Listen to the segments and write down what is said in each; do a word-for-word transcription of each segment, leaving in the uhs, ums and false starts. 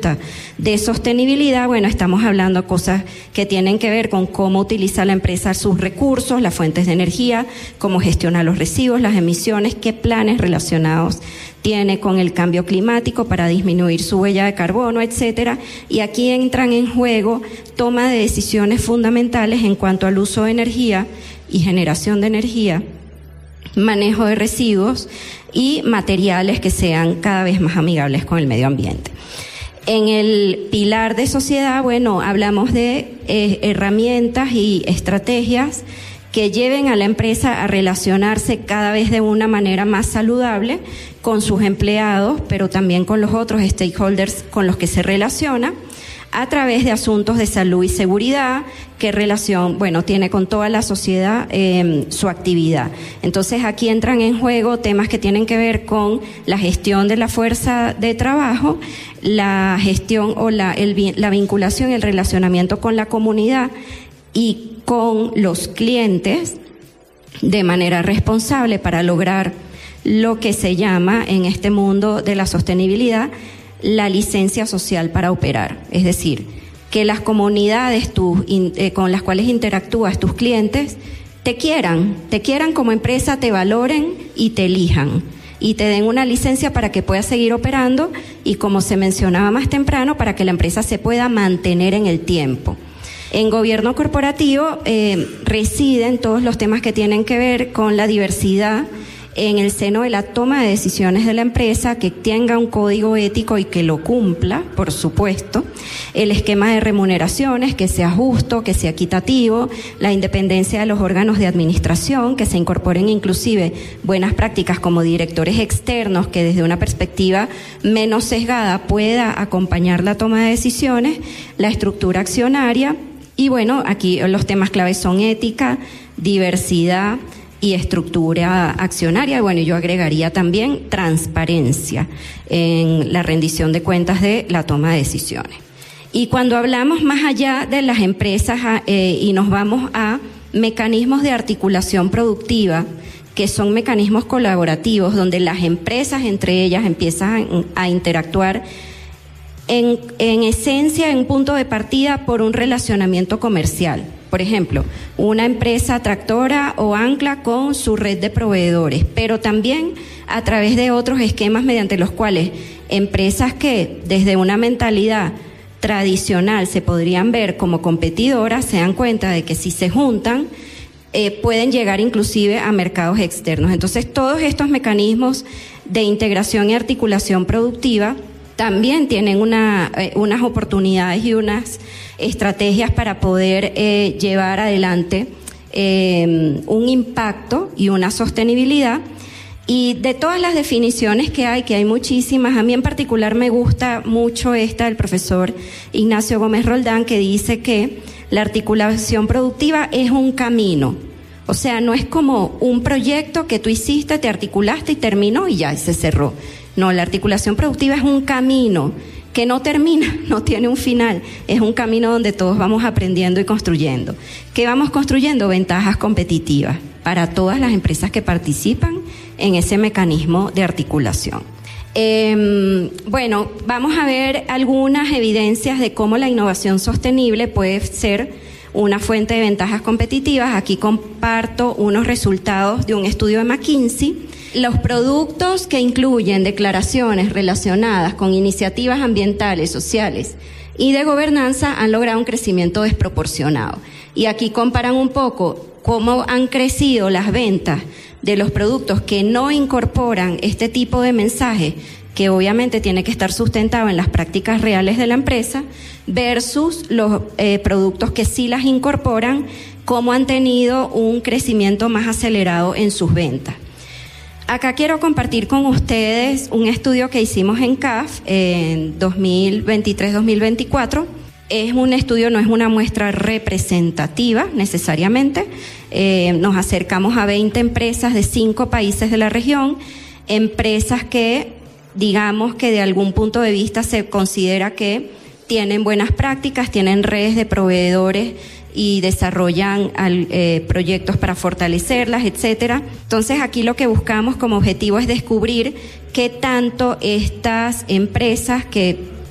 propuesta de sostenibilidad, bueno, estamos hablando de cosas que tienen que ver con cómo utiliza la empresa sus recursos, las fuentes de energía, cómo gestiona los residuos, las emisiones, qué planes relacionados tiene con el cambio climático para disminuir su huella de carbono, etcétera. Y aquí entran en juego toma de decisiones fundamentales en cuanto al uso de energía y generación de energía, manejo de residuos y materiales que sean cada vez más amigables con el medio ambiente. En el pilar de sociedad, bueno, hablamos de eh, herramientas y estrategias que lleven a la empresa a relacionarse cada vez de una manera más saludable con sus empleados, pero también con los otros stakeholders con los que se relaciona, a través de asuntos de salud y seguridad, qué relación, bueno, tiene con toda la sociedad eh, su actividad. Entonces aquí entran en juego temas que tienen que ver con la gestión de la fuerza de trabajo, la gestión o la, el, la vinculación y el relacionamiento con la comunidad y con los clientes de manera responsable para lograr lo que se llama en este mundo de la sostenibilidad la licencia social para operar. Es decir, que las comunidades tú, eh, con las cuales interactúas, tus clientes, te quieran, te quieran como empresa, te valoren y te elijan y te den una licencia para que puedas seguir operando y, como se mencionaba más temprano, para que la empresa se pueda mantener en el tiempo. En gobierno corporativo eh, residen todos los temas que tienen que ver con la diversidad en el seno de la toma de decisiones de la empresa, que tenga un código ético y que lo cumpla, por supuesto, el esquema de remuneraciones, que sea justo, que sea equitativo, la independencia de los órganos de administración, que se incorporen inclusive buenas prácticas como directores externos que desde una perspectiva menos sesgada pueda acompañar la toma de decisiones, la estructura accionaria. Y bueno, aquí los temas claves son ética, diversidad y estructura accionaria. Bueno, yo agregaría también transparencia en la rendición de cuentas de la toma de decisiones. Y cuando hablamos más allá de las empresas eh, y nos vamos a mecanismos de articulación productiva, que son mecanismos colaborativos donde las empresas entre ellas empiezan a interactuar En, en esencia, en punto de partida por un relacionamiento comercial. Por ejemplo, una empresa tractora o ancla con su red de proveedores, pero también a través de otros esquemas mediante los cuales empresas que desde una mentalidad tradicional se podrían ver como competidoras se dan cuenta de que si se juntan eh, pueden llegar inclusive a mercados externos. Entonces, todos estos mecanismos de integración y articulación productiva también tienen una, eh, unas oportunidades y unas estrategias para poder eh, llevar adelante eh, un impacto y una sostenibilidad. Y de todas las definiciones que hay, que hay muchísimas, a mí en particular me gusta mucho esta del profesor Ignacio Gómez Roldán, que dice que la articulación productiva es un camino. O sea, no es como un proyecto que tú hiciste, te articulaste y terminó y ya se cerró. No, la articulación productiva es un camino que no termina, no tiene un final, es un camino donde todos vamos aprendiendo y construyendo. ¿Qué vamos construyendo? Ventajas competitivas para todas las empresas que participan en ese mecanismo de articulación. Eh, bueno, vamos a ver algunas evidencias de cómo la innovación sostenible puede ser una fuente de ventajas competitivas. Aquí comparto unos resultados de un estudio de McKinsey. Los productos que incluyen declaraciones relacionadas con iniciativas ambientales, sociales y de gobernanza han logrado un crecimiento desproporcionado. Y aquí comparan un poco cómo han crecido las ventas de los productos que no incorporan este tipo de mensaje, que obviamente tiene que estar sustentado en las prácticas reales de la empresa, versus los eh, productos que sí las incorporan, cómo han tenido un crecimiento más acelerado en sus ventas. Acá quiero compartir con ustedes un estudio que hicimos en C A F en dos mil veintitrés dos mil veinticuatro. Es un estudio, no es una muestra representativa necesariamente. Eh, nos acercamos a veinte empresas de cinco países de la región, empresas que, digamos que de algún punto de vista se considera que tienen buenas prácticas, tienen redes de proveedores y desarrollan al, eh, proyectos para fortalecerlas, etcétera. Entonces, aquí lo que buscamos como objetivo es descubrir qué tanto estas empresas que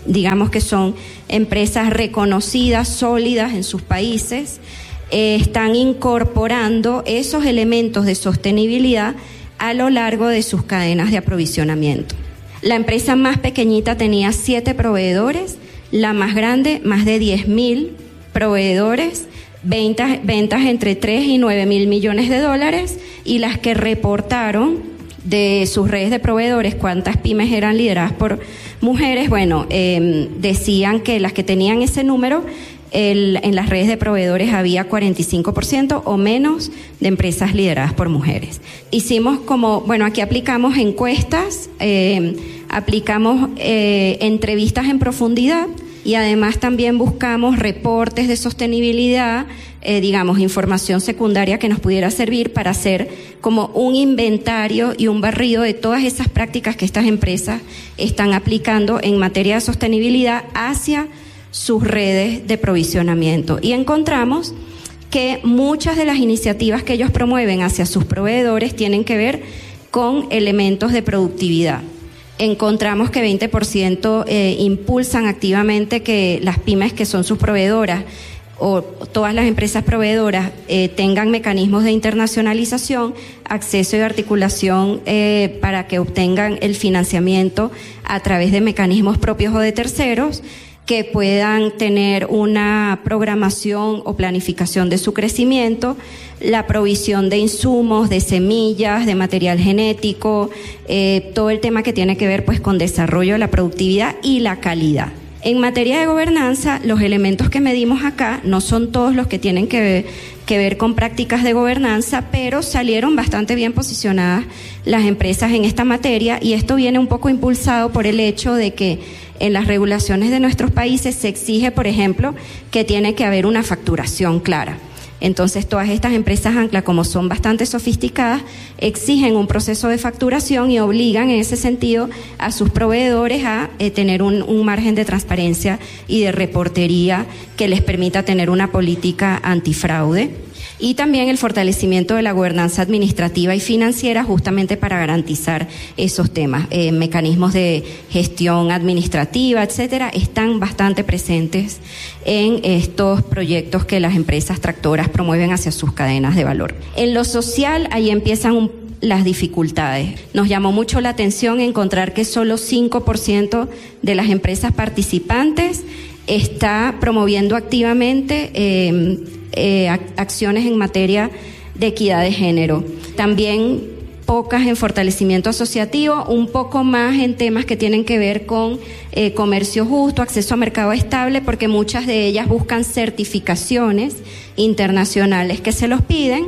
digamos que son empresas reconocidas, sólidas en sus países, eh, están incorporando esos elementos de sostenibilidad a lo largo de sus cadenas de aprovisionamiento. La empresa más pequeñita tenía siete proveedores, la más grande más de diez mil proveedores, ventas, ventas entre tres y nueve mil millones de dólares, y las que reportaron de sus redes de proveedores cuántas pymes eran lideradas por mujeres, bueno, eh, decían que las que tenían ese número, el, en las redes de proveedores había cuarenta y cinco por ciento o menos de empresas lideradas por mujeres. Hicimos como, bueno, aquí aplicamos encuestas, eh, aplicamos eh, entrevistas en profundidad, y además también buscamos reportes de sostenibilidad, eh, digamos, información secundaria que nos pudiera servir para hacer como un inventario y un barrido de todas esas prácticas que estas empresas están aplicando en materia de sostenibilidad hacia sus redes de provisionamiento. Y encontramos que muchas de las iniciativas que ellos promueven hacia sus proveedores tienen que ver con elementos de productividad. Encontramos que veinte por ciento eh, impulsan activamente que las pymes que son sus proveedoras o todas las empresas proveedoras eh, tengan mecanismos de internacionalización, acceso y articulación eh, para que obtengan el financiamiento a través de mecanismos propios o de terceros, que puedan tener una programación o planificación de su crecimiento, la provisión de insumos, de semillas, de material genético, eh, todo el tema que tiene que ver pues con desarrollo de la productividad y la calidad. En materia de gobernanza, los elementos que medimos acá no son todos los que tienen que ver, que ver con prácticas de gobernanza, pero salieron bastante bien posicionadas las empresas en esta materia, y esto viene un poco impulsado por el hecho de que en las regulaciones de nuestros países se exige, por ejemplo, que tiene que haber una facturación clara. Entonces, todas estas empresas ancla, como son bastante sofisticadas, exigen un proceso de facturación y obligan en ese sentido a sus proveedores a eh, tener un, un margen de transparencia y de reportería que les permita tener una política antifraude. Y también el fortalecimiento de la gobernanza administrativa y financiera, justamente para garantizar esos temas. Eh, mecanismos de gestión administrativa, etcétera, están bastante presentes en estos proyectos que las empresas tractoras promueven hacia sus cadenas de valor. En lo social, ahí empiezan un las dificultades. Nos llamó mucho la atención encontrar que solo cinco por ciento de las empresas participantes está promoviendo activamente eh, eh, acciones en materia de equidad de género. También pocas en fortalecimiento asociativo, un poco más en temas que tienen que ver con eh, comercio justo, acceso a mercado estable, porque muchas de ellas buscan certificaciones internacionales que se los piden.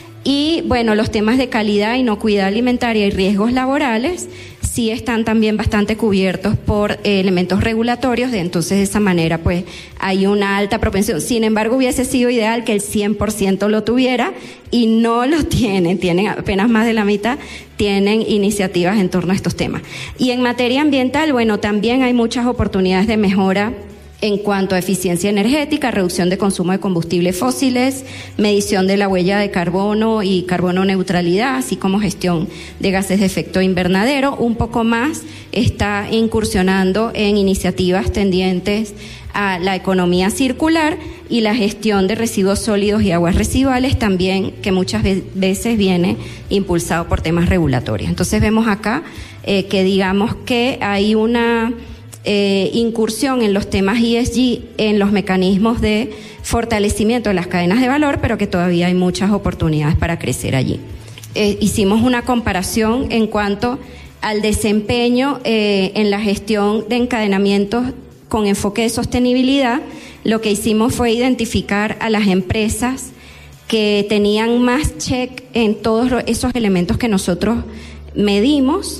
Y bueno, los temas de calidad, inocuidad alimentaria y riesgos laborales sí están también bastante cubiertos por eh, elementos regulatorios, de, entonces de esa manera pues hay una alta propensión. Sin embargo, hubiese sido ideal que el cien por ciento lo tuviera, y no lo tienen, tienen apenas más de la mitad, tienen iniciativas en torno a estos temas. Y en materia ambiental, bueno, también hay muchas oportunidades de mejora en cuanto a eficiencia energética, reducción de consumo de combustibles fósiles, medición de la huella de carbono y carbono neutralidad, así como gestión de gases de efecto invernadero. Un poco más está incursionando en iniciativas tendientes a la economía circular y la gestión de residuos sólidos y aguas residuales también, que muchas veces viene impulsado por temas regulatorios. Entonces vemos acá eh, que digamos que hay una Eh, incursión en los temas E S G, en los mecanismos de fortalecimiento de las cadenas de valor, pero que todavía hay muchas oportunidades para crecer allí. Eh, hicimos una comparación en cuanto al desempeño eh, en la gestión de encadenamientos con enfoque de sostenibilidad. Lo que hicimos fue identificar a las empresas que tenían más check en todos esos elementos que nosotros medimos,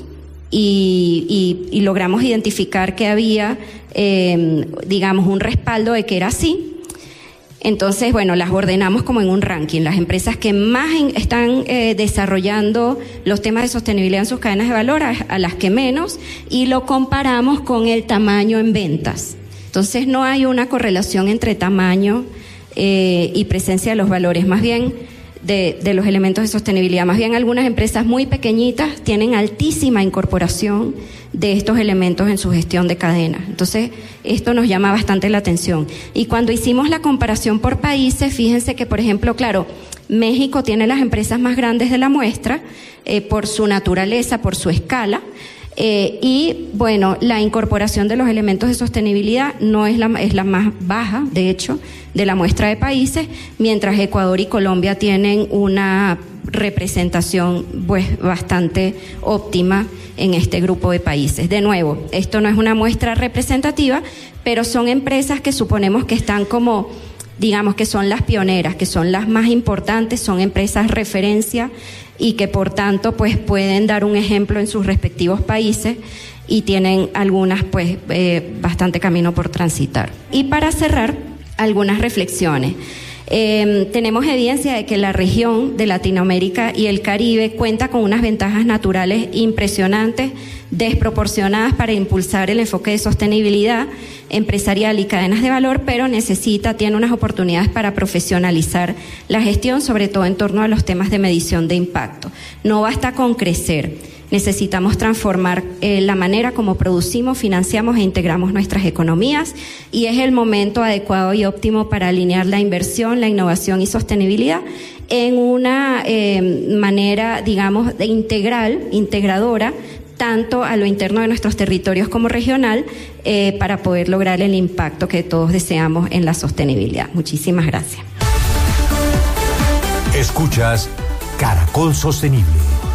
Y, y, y logramos identificar que había, eh, digamos, un respaldo de que era así. Entonces, bueno, las ordenamos como en un ranking. Las empresas que más en, están eh, desarrollando los temas de sostenibilidad en sus cadenas de valor, a, a las que menos, y lo comparamos con el tamaño en ventas. Entonces, no hay una correlación entre tamaño eh, y presencia de los valores. Más bien, de, de los elementos de sostenibilidad. Más bien algunas empresas muy pequeñitas tienen altísima incorporación de estos elementos en su gestión de cadena. Entonces, esto nos llama bastante la atención. Y cuando hicimos la comparación por países, fíjense que, por ejemplo, claro, México tiene las empresas más grandes de la muestra, eh, por su naturaleza, por su escala, eh, y, bueno, la incorporación de los elementos de sostenibilidad no es la, es la más baja, de hecho, de la muestra de países, mientras Ecuador y Colombia tienen una representación, pues, bastante óptima en este grupo de países. De nuevo, esto no es una muestra representativa, pero son empresas que suponemos que están como, digamos que son las pioneras, que son las más importantes, son empresas referencia y que por tanto pues pueden dar un ejemplo en sus respectivos países y tienen algunas pues eh, bastante camino por transitar. Y para cerrar, algunas reflexiones. Eh, tenemos evidencia de que la región de Latinoamérica y el Caribe cuenta con unas ventajas naturales impresionantes, desproporcionadas para impulsar el enfoque de sostenibilidad empresarial y cadenas de valor, pero necesita, tiene unas oportunidades para profesionalizar la gestión, sobre todo en torno a los temas de medición de impacto. No basta con crecer. Necesitamos transformar eh, la manera como producimos, financiamos e integramos nuestras economías, y es el momento adecuado y óptimo para alinear la inversión, la innovación y sostenibilidad en una eh, manera, digamos, de integral, integradora, tanto a lo interno de nuestros territorios como regional, eh, para poder lograr el impacto que todos deseamos en la sostenibilidad. Muchísimas gracias. Escuchas Caracol Sostenible.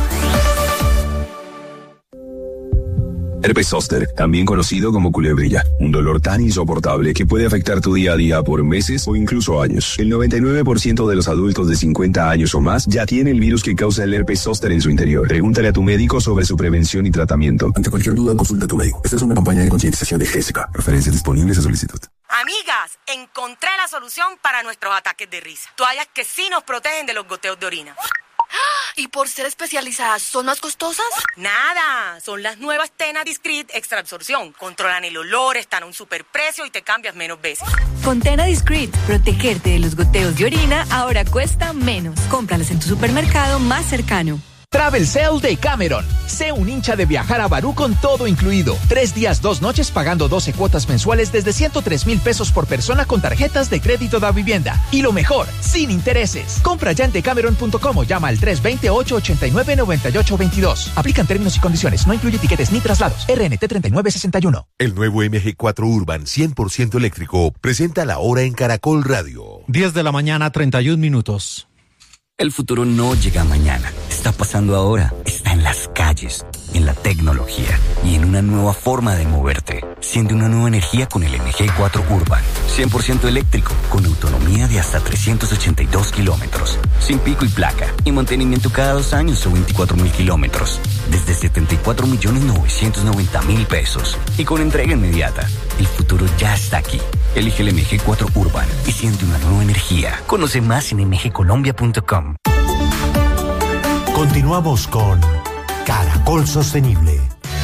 Herpes zóster, también conocido como culebrilla, un dolor tan insoportable que puede afectar tu día a día por meses o incluso años. El noventa y nueve por ciento de los adultos de cincuenta años o más ya tiene el virus que causa el herpes zóster en su interior. Pregúntale a tu médico sobre su prevención y tratamiento. Ante cualquier duda, consulta a tu médico. Esta es una campaña de concientización de Gésica. Referencias disponibles a solicitud. Amigas, encontré la solución para nuestros ataques de risa. Toallas que sí nos protegen de los goteos de orina. ¿Y por ser especializadas, son más costosas? Nada, son las nuevas Tena Discreet Extra Absorción. Controlan el olor, están a un superprecio y te cambias menos veces. Con Tena Discreet, protegerte de los goteos de orina ahora cuesta menos. Cómpralas en tu supermercado más cercano. Travel Sale de Cameron. Sé un hincha de viajar a Barú con todo incluido. Tres días, dos noches pagando doce cuotas mensuales desde ciento tres mil pesos por persona con tarjetas de crédito da vivienda. Y lo mejor, sin intereses. Compra ya en decameron punto com o llama al tres dos cero, ocho ocho nueve, nueve ocho dos dos. Aplican términos y condiciones. No incluye tiquetes ni traslados. R N T treinta y nueve sesenta y uno. El nuevo M G cuatro Urban cien por ciento eléctrico presenta la hora en Caracol Radio. diez de la mañana, treinta y un minutos. El futuro no llega mañana, está pasando ahora, está en las calles, en la tecnología y en una nueva forma de moverte. Siente una nueva energía con el M G cuatro Urban, cien por ciento eléctrico, con autonomía de hasta trescientos ochenta y dos kilómetros, sin pico y placa, y mantenimiento cada dos años o veinticuatro mil kilómetros, desde setenta y cuatro millones novecientos noventa mil pesos, y con entrega inmediata. El futuro ya está aquí. Elige el M G cuatro Urban y siente una nueva energía. Conoce más en m g colombia punto com. Continuamos con Caracol Sostenible.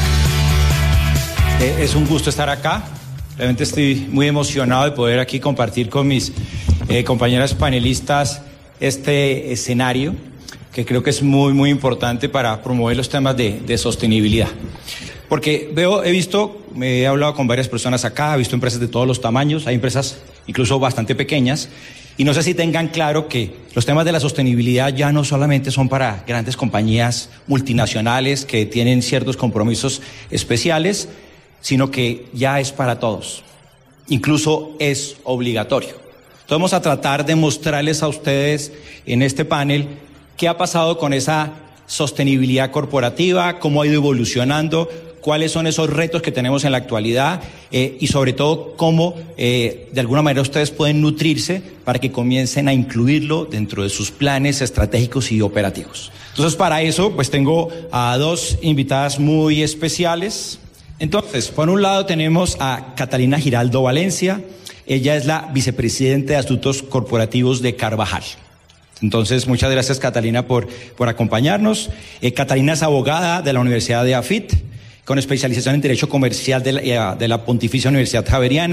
Eh, es un gusto estar acá. Realmente estoy muy emocionado de poder aquí compartir con mis eh, compañeras panelistas este escenario, que creo que es muy, muy importante para promover los temas de, de sostenibilidad. Porque veo, he visto, me he hablado con varias personas acá, he visto empresas de todos los tamaños, hay empresas incluso bastante pequeñas, y no sé si tengan claro que los temas de la sostenibilidad ya no solamente son para grandes compañías multinacionales que tienen ciertos compromisos especiales, sino que ya es para todos, incluso es obligatorio. Entonces vamos a tratar de mostrarles a ustedes en este panel qué ha pasado con esa sostenibilidad corporativa, cómo ha ido evolucionando, cuáles son esos retos que tenemos en la actualidad eh, y sobre todo cómo eh, de alguna manera ustedes pueden nutrirse para que comiencen a incluirlo dentro de sus planes estratégicos y operativos. Entonces para eso pues tengo a dos invitadas muy especiales. Entonces, por un lado tenemos a Catalina Giraldo Valencia, ella es la vicepresidenta de Asuntos Corporativos de Carvajal. Entonces, muchas gracias Catalina por, por acompañarnos. Eh, Catalina es abogada de la Universidad de AFIT, con especialización en Derecho Comercial de la, de la Pontificia Universidad Javeriana,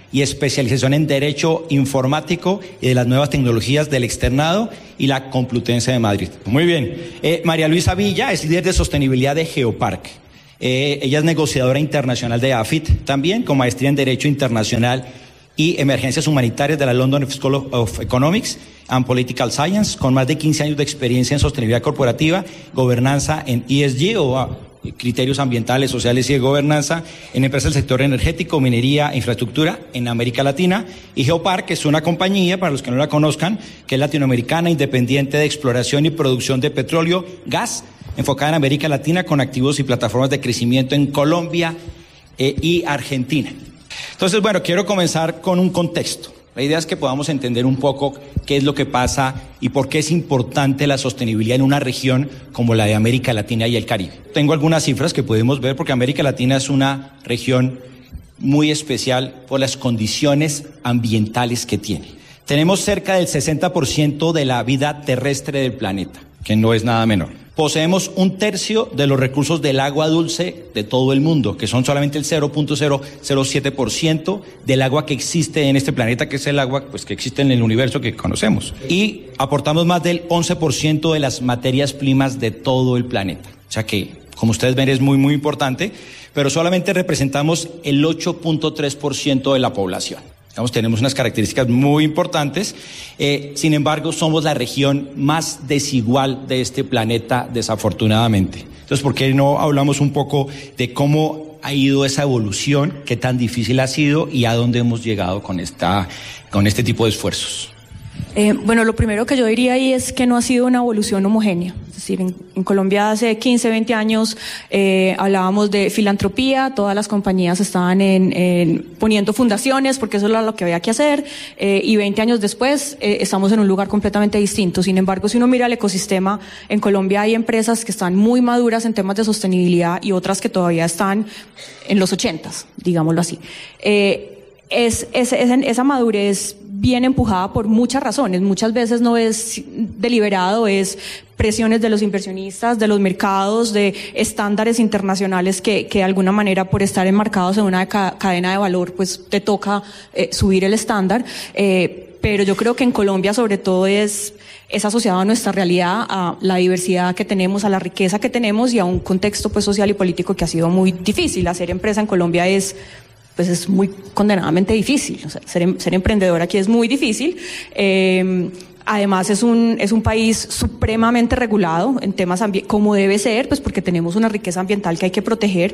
y especialización en Derecho Informático y de las Nuevas Tecnologías del Externado y la Complutense de Madrid. Muy bien. Eh, María Luisa Villa es líder de sostenibilidad de Geopark. Eh, ella es negociadora internacional de A F I T también, con maestría en Derecho Internacional y Emergencias Humanitarias de la London School of Economics and Political Science, con más de quince años de experiencia en sostenibilidad corporativa, gobernanza en E S G o uh, criterios ambientales, sociales y de gobernanza en empresas del sector energético, minería e infraestructura en América Latina. Y Geopark, que es una compañía, para los que no la conozcan, que es latinoamericana, independiente de exploración y producción de petróleo, gas, enfocada en América Latina, con activos y plataformas de crecimiento en Colombia eh, y Argentina. Entonces, bueno, quiero comenzar con un contexto. La idea es que podamos entender un poco qué es lo que pasa y por qué es importante la sostenibilidad en una región como la de América Latina y el Caribe. Tengo algunas cifras que podemos ver porque América Latina es una región muy especial por las condiciones ambientales que tiene. Tenemos cerca del sesenta por ciento de la vida terrestre del planeta, que no es nada menor. Poseemos un tercio de los recursos del agua dulce de todo el mundo, que son solamente el cero punto cero cero siete por ciento del agua que existe en este planeta, que es el agua pues, que existe en el universo que conocemos. Y aportamos más del once por ciento de las materias primas de todo el planeta. O sea que, como ustedes ven, es muy, muy importante, pero solamente representamos el ocho punto tres por ciento de la población. Digamos, tenemos unas características muy importantes, eh, sin embargo, somos la región más desigual de este planeta, desafortunadamente. Entonces, ¿por qué no hablamos un poco de cómo ha ido esa evolución, qué tan difícil ha sido y a dónde hemos llegado con, esta, con este tipo de esfuerzos? Eh, bueno, lo primero que yo diría ahí es que no ha sido una evolución homogénea. Es decir, en, en Colombia hace quince, veinte años eh, hablábamos de filantropía, todas las compañías estaban en, en poniendo fundaciones porque eso era lo que había que hacer, eh, y veinte años después eh, estamos en un lugar completamente distinto. Sin embargo, si uno mira el ecosistema, en Colombia hay empresas que están muy maduras en temas de sostenibilidad y otras que todavía están en los ochentas, digámoslo así. Eh, es, es, es, esa madurez viene empujada por muchas razones. Muchas veces no es deliberado, es presiones de los inversionistas, de los mercados, de estándares internacionales que, que de alguna manera por estar enmarcados en una ca- cadena de valor, pues te toca eh, subir el estándar. Eh, pero yo creo que en Colombia sobre todo es, es asociado a nuestra realidad, a la diversidad que tenemos, a la riqueza que tenemos y a un contexto pues social y político que ha sido muy difícil. Hacer empresa en Colombia es pues es muy condenadamente difícil. O sea, ser, ser emprendedor aquí es muy difícil. Eh, además es un, es un país supremamente regulado en temas ambientales, como debe ser, pues porque tenemos una riqueza ambiental que hay que proteger.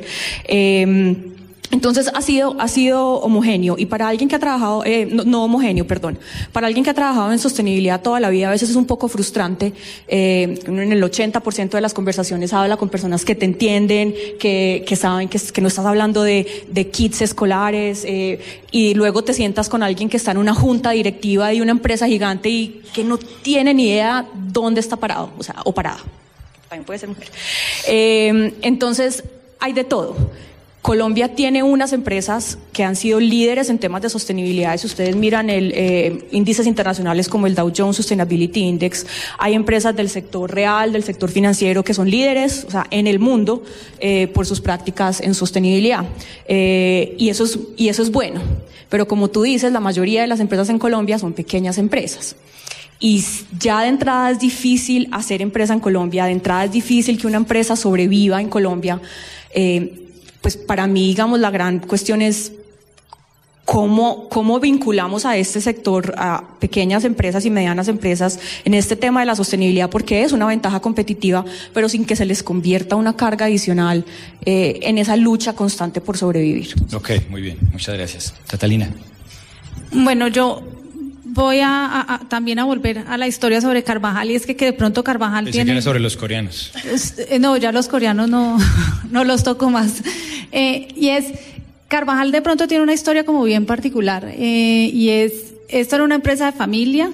Eh, Entonces ha sido, ha sido homogéneo, y para alguien que ha trabajado, eh, no, no homogéneo, perdón, para alguien que ha trabajado en sostenibilidad toda la vida a veces es un poco frustrante. Eh, en el ochenta por ciento de las conversaciones habla con personas que te entienden, que, que saben que, que no estás hablando de, de kits escolares, eh, y luego te sientas con alguien que está en una junta directiva de una empresa gigante y que no tiene ni idea dónde está parado, o sea, o parada, también puede ser mujer. Eh, entonces hay de todo. Colombia tiene unas empresas que han sido líderes en temas de sostenibilidad. Si ustedes miran el eh, índices internacionales como el Dow Jones Sustainability Index, hay empresas del sector real, del sector financiero, que son líderes, o sea, en el mundo eh, por sus prácticas en sostenibilidad. Eh, y eso es, y eso es bueno. Pero como tú dices, la mayoría de las empresas en Colombia son pequeñas empresas. Y ya de entrada es difícil hacer empresa en Colombia, de entrada es difícil que una empresa sobreviva en Colombia. Eh, Pues para mí, digamos, la gran cuestión es cómo, cómo vinculamos a este sector, a pequeñas empresas y medianas empresas, en este tema de la sostenibilidad, porque es una ventaja competitiva, pero sin que se les convierta una carga adicional eh, en esa lucha constante por sobrevivir. Ok, muy bien, muchas gracias. Catalina. Bueno, yo voy a, a, a también a volver a la historia sobre Carvajal, y es que, que de pronto Carvajal Pensé tiene... que era sobre los coreanos. No, ya los coreanos no, no los toco más. Eh, y es, Carvajal de pronto tiene una historia como bien particular, eh, y es, esto era una empresa de familia,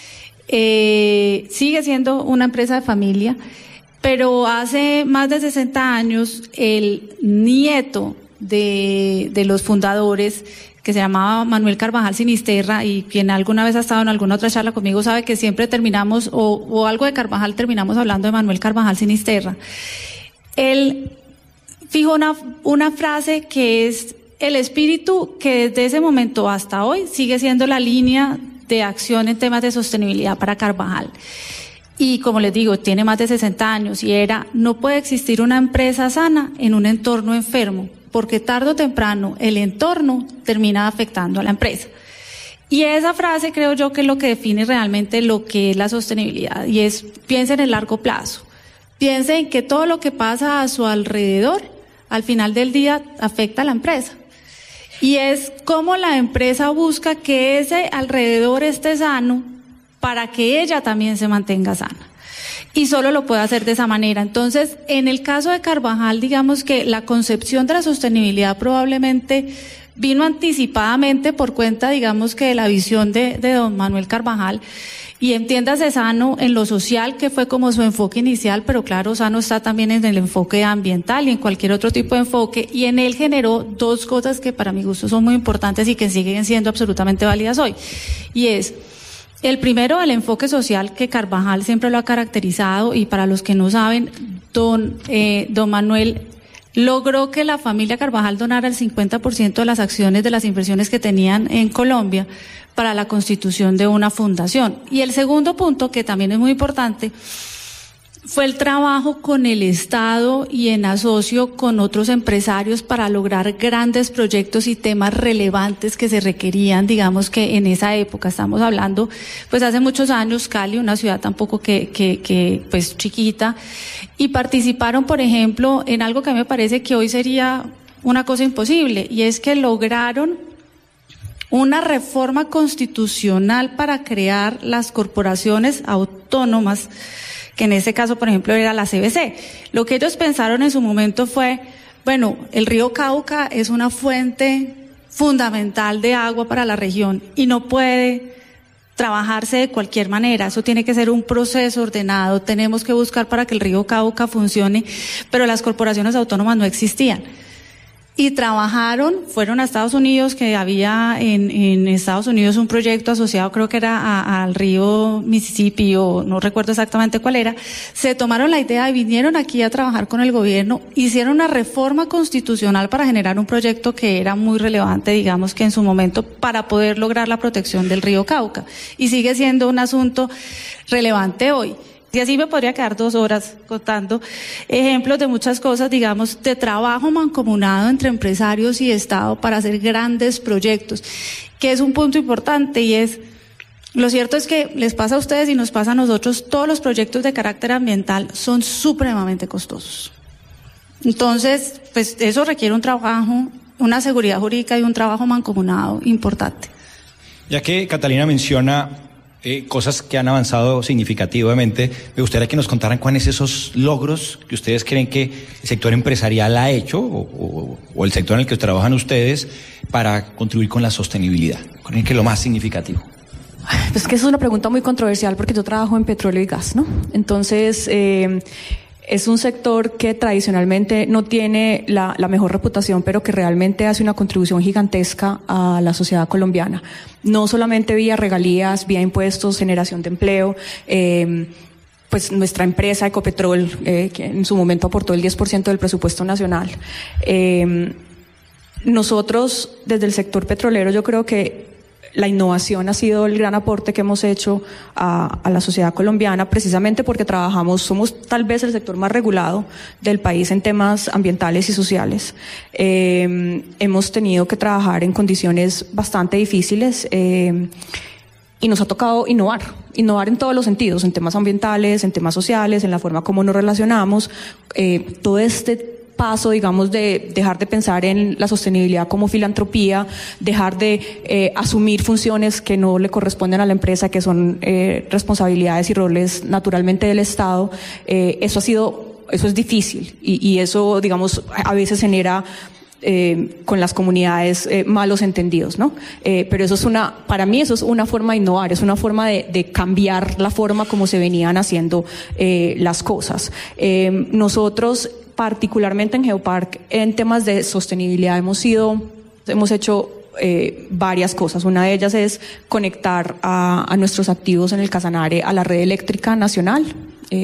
eh, sigue siendo una empresa de familia, pero hace más de sesenta años el nieto de, de los fundadores, que se llamaba Manuel Carvajal Sinisterra, y quien alguna vez ha estado en alguna otra charla conmigo sabe que siempre terminamos, o, o algo de Carvajal, terminamos hablando de Manuel Carvajal Sinisterra. Él fijó una, una frase que es el espíritu que desde ese momento hasta hoy sigue siendo la línea de acción en temas de sostenibilidad para Carvajal. Y como les digo, tiene más de sesenta años y era, no puede existir una empresa sana en un entorno enfermo, porque tarde o temprano el entorno termina afectando a la empresa. Y esa frase creo yo que es lo que define realmente lo que es la sostenibilidad, y es, piensa en el largo plazo, piensa en que todo lo que pasa a su alrededor, al final del día, afecta a la empresa. Y es cómo la empresa busca que ese alrededor esté sano para que ella también se mantenga sana. Y solo lo puede hacer de esa manera. Entonces, en el caso de Carvajal, digamos que la concepción de la sostenibilidad probablemente vino anticipadamente por cuenta, digamos que de la visión de, de don Manuel Carvajal, y entiéndase sano en lo social, que fue como su enfoque inicial, pero claro, sano está también en el enfoque ambiental y en cualquier otro tipo de enfoque, y en él generó dos cosas que para mi gusto son muy importantes y que siguen siendo absolutamente válidas hoy, y es, el primero, el enfoque social, que Carvajal siempre lo ha caracterizado, y para los que no saben, don, eh, don Manuel logró que la familia Carvajal donara el cincuenta por ciento de las acciones de las inversiones que tenían en Colombia para la constitución de una fundación. Y el segundo punto, que también es muy importante, fue el trabajo con el Estado y en asocio con otros empresarios para lograr grandes proyectos y temas relevantes que se requerían, digamos que en esa época, estamos hablando, pues hace muchos años, Cali, una ciudad tampoco que, que, que pues chiquita, y participaron, por ejemplo, en algo que a mí me parece que hoy sería una cosa imposible, y es que lograron una reforma constitucional para crear las corporaciones autónomas, que en ese caso, por ejemplo, era la C B C. Lo que ellos pensaron en su momento fue, bueno, el río Cauca es una fuente fundamental de agua para la región y no puede trabajarse de cualquier manera, eso tiene que ser un proceso ordenado, tenemos que buscar para que el río Cauca funcione, pero las corporaciones autónomas no existían. Y trabajaron, fueron a Estados Unidos, que había en, en Estados Unidos un proyecto asociado, creo que era a, al río Mississippi, o no recuerdo exactamente cuál era. Se tomaron la idea y vinieron aquí a trabajar con el gobierno, hicieron una reforma constitucional para generar un proyecto que era muy relevante, digamos que en su momento, para poder lograr la protección del río Cauca. Y sigue siendo un asunto relevante hoy. Y así me podría quedar dos horas contando ejemplos de muchas cosas, digamos, de trabajo mancomunado entre empresarios y Estado para hacer grandes proyectos, que es un punto importante, y es, lo cierto es que les pasa a ustedes y nos pasa a nosotros, todos los proyectos de carácter ambiental son supremamente costosos. Entonces, pues eso requiere un trabajo, una seguridad jurídica y un trabajo mancomunado importante. Ya que Catalina menciona Eh, cosas que han avanzado significativamente, me gustaría que nos contaran cuáles son esos logros que ustedes creen que el sector empresarial ha hecho, o, o, o el sector en el que trabajan ustedes, para contribuir con la sostenibilidad. ¿Creen que es lo más significativo? Pues que es una pregunta muy controversial, porque yo trabajo en petróleo y gas, ¿no? Entonces, eh, es un sector que tradicionalmente no tiene la, la mejor reputación, pero que realmente hace una contribución gigantesca a la sociedad colombiana. No solamente vía regalías, vía impuestos, generación de empleo, eh, pues nuestra empresa Ecopetrol, eh, que en su momento aportó el diez por ciento del presupuesto nacional. Eh, nosotros, desde el sector petrolero, yo creo que la innovación ha sido el gran aporte que hemos hecho a, a la sociedad colombiana, precisamente porque trabajamos, somos tal vez el sector más regulado del país en temas ambientales y sociales. Eh, hemos tenido que trabajar en condiciones bastante difíciles, eh, y nos ha tocado innovar, innovar en todos los sentidos, en temas ambientales, en temas sociales, en la forma como nos relacionamos, eh, todo este paso, digamos, de dejar de pensar en la sostenibilidad como filantropía, dejar de eh, asumir funciones que no le corresponden a la empresa, que son eh, responsabilidades y roles naturalmente del Estado. Eh, eso ha sido, eso es difícil, y, y eso, digamos, a veces genera Eh, con las comunidades eh, malos entendidos, ¿no? Eh, pero eso es una, para mí eso es una forma de innovar, es una forma de, de cambiar la forma como se venían haciendo eh, las cosas. Eh, nosotros, particularmente en Geopark, en temas de sostenibilidad hemos sido, hemos hecho eh, varias cosas. Una de ellas es conectar a, a nuestros activos en el Casanare a la red eléctrica nacional. Eh,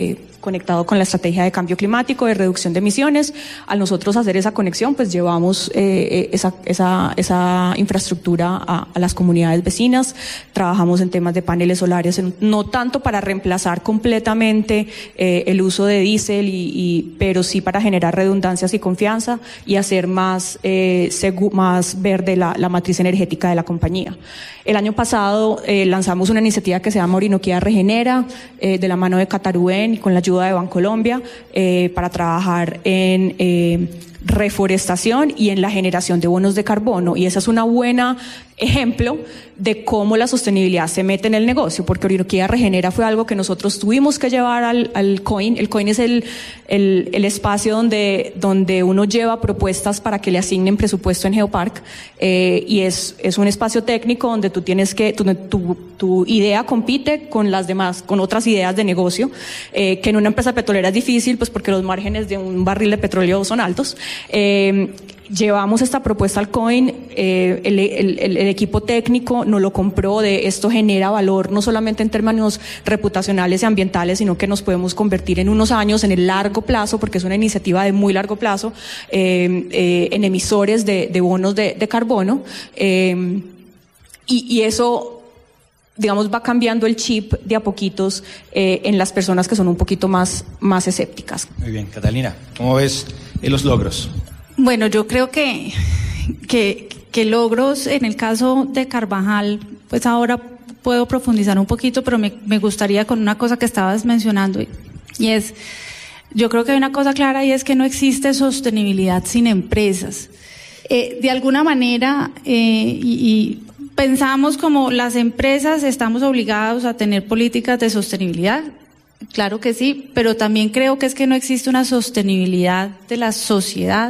conectado con la estrategia de cambio climático, de reducción de emisiones. Al nosotros hacer esa conexión, pues llevamos eh, esa, esa, esa infraestructura a, a las comunidades vecinas. Trabajamos en temas de paneles solares, en, no tanto para reemplazar completamente eh, el uso de diésel, y, y, pero sí para generar redundancias y confianza y hacer más, eh, segu- más verde la, la matriz energética de la compañía. El año pasado eh, lanzamos una iniciativa que se llama Orinoquía Regenera, eh, de la mano de Catarubén y con la ayuda de Bancolombia, eh, para trabajar en eh, reforestación y en la generación de bonos de carbono. Y esa es una buena ejemplo de cómo la sostenibilidad se mete en el negocio, porque Orinoquía Regenera fue algo que nosotros tuvimos que llevar al, al COIN. El COIN es el, el, el espacio donde, donde uno lleva propuestas para que le asignen presupuesto en Geopark, eh, y es, es un espacio técnico donde tú tienes que, tu, tu, tu idea compite con las demás, con otras ideas de negocio, eh, que en una empresa petrolera es difícil, pues porque los márgenes de un barril de petróleo son altos. Eh, Llevamos esta propuesta al COIN, eh, el, el, el, el equipo técnico nos lo compró, de esto genera valor no solamente en términos reputacionales y ambientales, sino que nos podemos convertir en unos años, en el largo plazo, porque es una iniciativa de muy largo plazo, eh, eh, en emisores de, de bonos de, de carbono, eh, y, y eso, digamos, va cambiando el chip de a poquitos eh, en las personas que son un poquito más, más escépticas. Muy bien, Catalina, ¿cómo ves eh, los logros? Bueno, yo creo que, que, que logros en el caso de Carvajal, pues ahora puedo profundizar un poquito, pero me, me gustaría con una cosa que estabas mencionando, y, y es, yo creo que hay una cosa clara, y es que no existe sostenibilidad sin empresas. Eh, de alguna manera, eh, y, y pensamos como las empresas estamos obligados a tener políticas de sostenibilidad. Claro que sí, pero también creo que es que no existe una sostenibilidad de la sociedad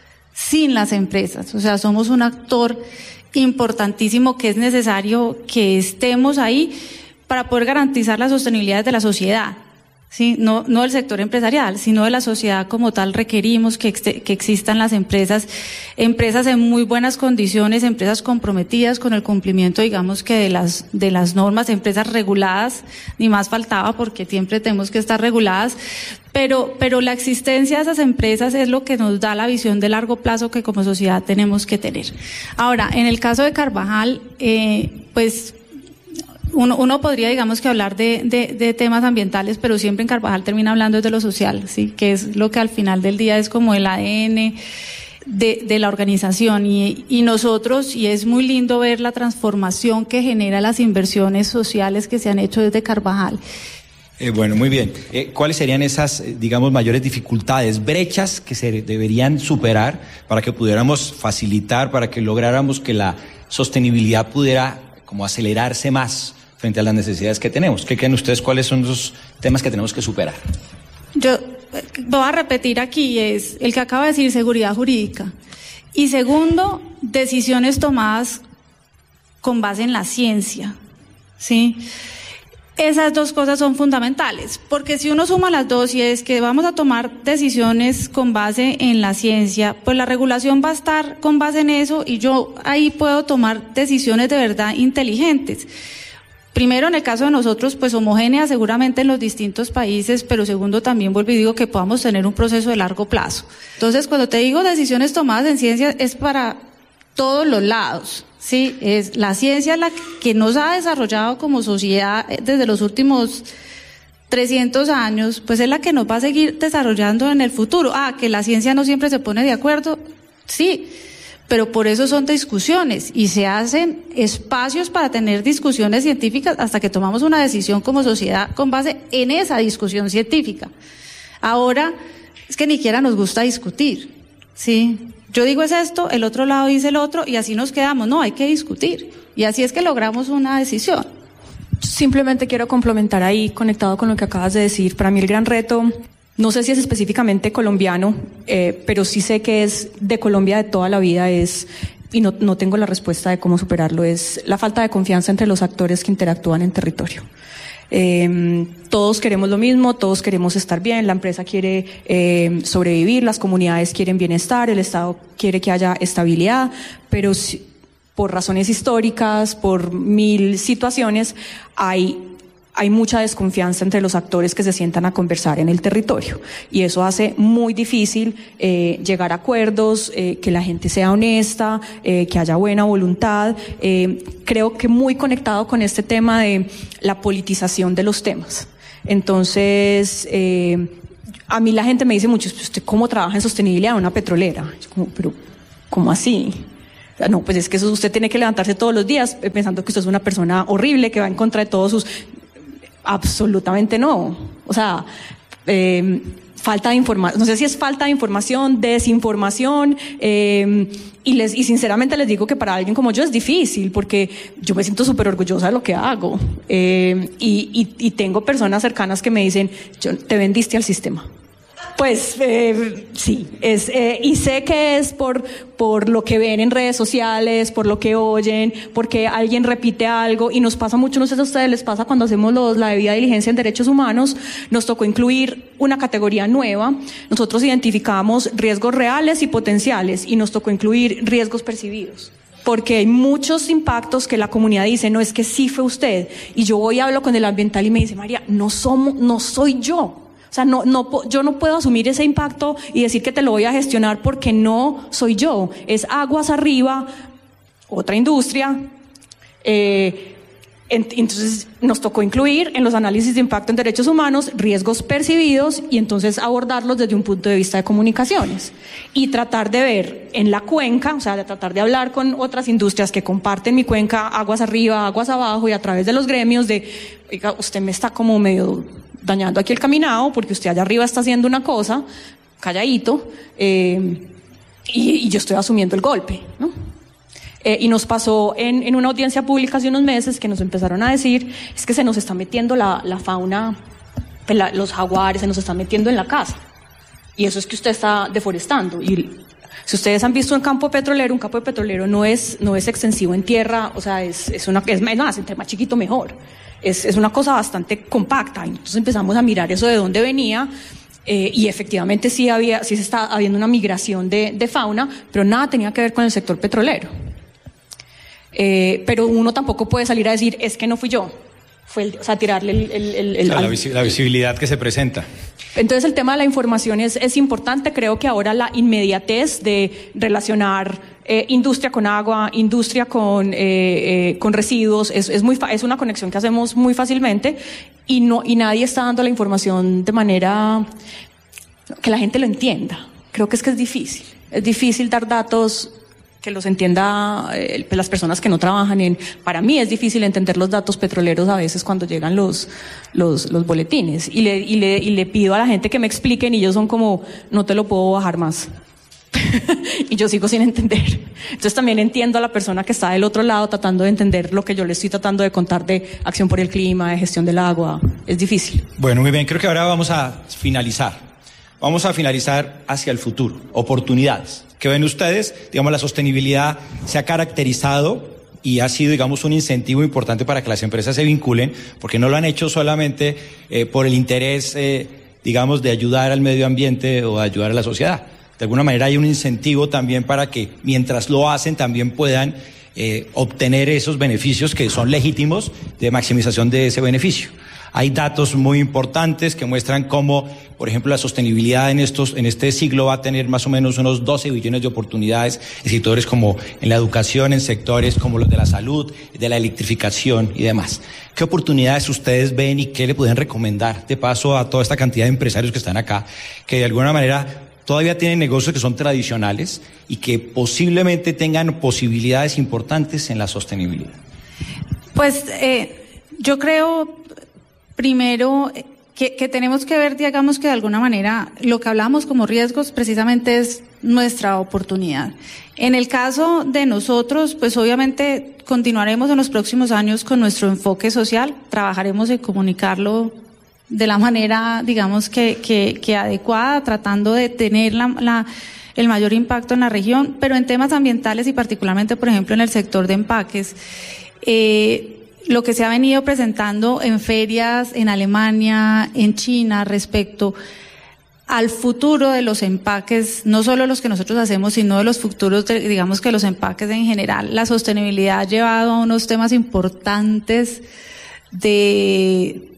sin las empresas. O sea, somos un actor importantísimo que es necesario que estemos ahí para poder garantizar la sostenibilidad de la sociedad. Sí, no, no del sector empresarial, sino de la sociedad como tal. Requerimos que, ex, que existan las empresas, empresas en muy buenas condiciones, empresas comprometidas con el cumplimiento, digamos que de las, de las normas, empresas reguladas, ni más faltaba, porque siempre tenemos que estar reguladas, pero, pero la existencia de esas empresas es lo que nos da la visión de largo plazo que como sociedad tenemos que tener. Ahora, en el caso de Carvajal, eh, pues, Uno, uno podría, digamos, que hablar de, de, de temas ambientales, pero siempre en Carvajal termina hablando de lo social, sí, que es lo que al final del día es como el A D N de, de la organización, y, y nosotros, y es muy lindo ver la transformación que genera las inversiones sociales que se han hecho desde Carvajal. Eh, bueno, muy bien. Eh, ¿Cuáles serían esas, digamos, mayores dificultades, brechas que se deberían superar para que pudiéramos facilitar, para que lográramos que la sostenibilidad pudiera como acelerarse más frente a las necesidades que tenemos? ¿Qué creen ustedes? ¿Cuáles son los temas que tenemos que superar? Yo voy a repetir aquí, es el que acaba de decir, seguridad jurídica. Y segundo, decisiones tomadas con base en la ciencia, ¿sí? Esas dos cosas son fundamentales, porque si uno suma las dos, y es que vamos a tomar decisiones con base en la ciencia, pues la regulación va a estar con base en eso, y yo ahí puedo tomar decisiones de verdad inteligentes. Primero, en el caso de nosotros, pues homogénea seguramente en los distintos países, pero segundo, también vuelvo y digo que podamos tener un proceso de largo plazo. Entonces, cuando te digo decisiones tomadas en ciencia, es para todos los lados. Sí, es la ciencia la que nos ha desarrollado como sociedad desde los últimos trescientos años, pues es la que nos va a seguir desarrollando en el futuro. Ah, que la ciencia no siempre se pone de acuerdo, sí, pero por eso son discusiones y se hacen espacios para tener discusiones científicas hasta que tomamos una decisión como sociedad con base en esa discusión científica. Ahora, es que ni siquiera nos gusta discutir, ¿sí? Yo digo es esto, el otro lado dice el otro, y así nos quedamos. No, hay que discutir. Y así es que logramos una decisión. Simplemente quiero complementar ahí, conectado con lo que acabas de decir. Para mí el gran reto, no sé si es específicamente colombiano, eh, pero sí sé que es de Colombia de toda la vida, es, y no, no tengo la respuesta de cómo superarlo, es la falta de confianza entre los actores que interactúan en territorio. Eh, todos queremos lo mismo, todos queremos estar bien, la empresa quiere eh, sobrevivir, las comunidades quieren bienestar, el Estado quiere que haya estabilidad, pero si, por razones históricas, por mil situaciones, hay hay mucha desconfianza entre los actores que se sientan a conversar en el territorio y eso hace muy difícil eh, llegar a acuerdos, eh, que la gente sea honesta, eh, que haya buena voluntad. Eh, creo que muy conectado con este tema de la politización de los temas. Entonces, eh, a mí la gente me dice mucho, ¿usted cómo trabaja en sostenibilidad en una petrolera? Yo como, pero, ¿cómo así? O sea, no, pues es que eso usted tiene que levantarse todos los días pensando que usted es una persona horrible, que va en contra de todos sus... Absolutamente no. O sea, eh, falta de información, no sé si es falta de información, desinformación, eh, y les y sinceramente les digo que para alguien como yo es difícil, porque yo me siento súper orgullosa de lo que hago, eh, y, y, y tengo personas cercanas que me dicen, yo, te vendiste al sistema. Pues eh, sí, es, eh, y sé que es por, por lo que ven en redes sociales, por lo que oyen, porque alguien repite algo, y nos pasa mucho, no sé si a ustedes les pasa cuando hacemos los, la debida diligencia en derechos humanos, nos tocó incluir una categoría nueva. Nosotros identificamos riesgos reales y potenciales, y nos tocó incluir riesgos percibidos. Porque hay muchos impactos que la comunidad dice, no, es que sí fue usted, y yo voy y hablo con el ambiental y me dice, María, no somos, no soy yo. O sea, no, no, yo no puedo asumir ese impacto y decir que te lo voy a gestionar porque no soy yo. Es aguas arriba, otra industria. Eh, entonces nos tocó incluir en los análisis de impacto en derechos humanos riesgos percibidos y entonces abordarlos desde un punto de vista de comunicaciones. Y tratar de ver en la cuenca, o sea, de tratar de hablar con otras industrias que comparten mi cuenca, aguas arriba, aguas abajo, y a través de los gremios de, oiga, usted me está como medio... dañando aquí el caminado, porque usted allá arriba está haciendo una cosa, calladito, eh, y, y yo estoy asumiendo el golpe, ¿no? Eh, y nos pasó en, en una audiencia pública hace unos meses que nos empezaron a decir, es que se nos está metiendo la, la fauna, la, los jaguares, se nos están metiendo en la casa, y eso es que usted está deforestando. Y si ustedes han visto un campo petrolero, un campo de petrolero no es, no es extensivo en tierra, o sea, es, es una, es más, entre más chiquito mejor. Es, es una cosa bastante compacta. Entonces empezamos a mirar eso de dónde venía, eh, y efectivamente sí había, sí se está habiendo una migración de, de fauna, pero nada tenía que ver con el sector petrolero. Eh, pero uno tampoco puede salir a decir, es que no fui yo. Fue el, o sea, tirarle el... el, el, el la, la, visi- la visibilidad que se presenta. Entonces el tema de la información es, es importante. Creo que ahora la inmediatez de relacionar eh, industria con agua, industria con, eh, eh, con residuos, es, es, muy fa- es una conexión que hacemos muy fácilmente, y, no, y nadie está dando la información de manera que la gente lo entienda. Creo que es que es difícil. Es difícil dar datos que los entienda eh, las personas que no trabajan en... Para mí es difícil entender los datos petroleros a veces cuando llegan los, los, los boletines. Y le, y, le, y le pido a la gente que me expliquen, y ellos son como, no te lo puedo bajar más. Y yo sigo sin entender. Entonces también entiendo a la persona que está del otro lado tratando de entender lo que yo le estoy tratando de contar de acción por el clima, de gestión del agua. Es difícil. Bueno, muy bien. Creo que ahora vamos a finalizar. Vamos a finalizar hacia el futuro. Oportunidades. ¿Qué ven ustedes? Digamos, la sostenibilidad se ha caracterizado y ha sido, digamos, un incentivo importante para que las empresas se vinculen, porque no lo han hecho solamente eh, por el interés, eh, digamos, de ayudar al medio ambiente o de ayudar a la sociedad. De alguna manera hay un incentivo también para que, mientras lo hacen, también puedan eh, obtener esos beneficios que son legítimos de maximización de ese beneficio. Hay datos muy importantes que muestran cómo, por ejemplo, la sostenibilidad en estos, en este siglo va a tener más o menos unos doce billones de oportunidades en sectores como en la educación, en sectores como los de la salud, de la electrificación y demás. ¿Qué oportunidades ustedes ven y qué le pueden recomendar de paso a toda esta cantidad de empresarios que están acá, que de alguna manera todavía tienen negocios que son tradicionales y que posiblemente tengan posibilidades importantes en la sostenibilidad? Pues eh, yo creo... Primero, que, que tenemos que ver, digamos, que de alguna manera lo que hablamos como riesgos precisamente es nuestra oportunidad. En el caso de nosotros, pues obviamente continuaremos en los próximos años con nuestro enfoque social, trabajaremos en comunicarlo de la manera, digamos, que, que, que adecuada, tratando de tener la, la, el mayor impacto en la región, pero en temas ambientales y particularmente, por ejemplo, en el sector de empaques, eh, lo que se ha venido presentando en ferias en Alemania, en China, respecto al futuro de los empaques, no solo los que nosotros hacemos, sino de los futuros, de, digamos que los empaques en general. La sostenibilidad ha llevado a unos temas importantes de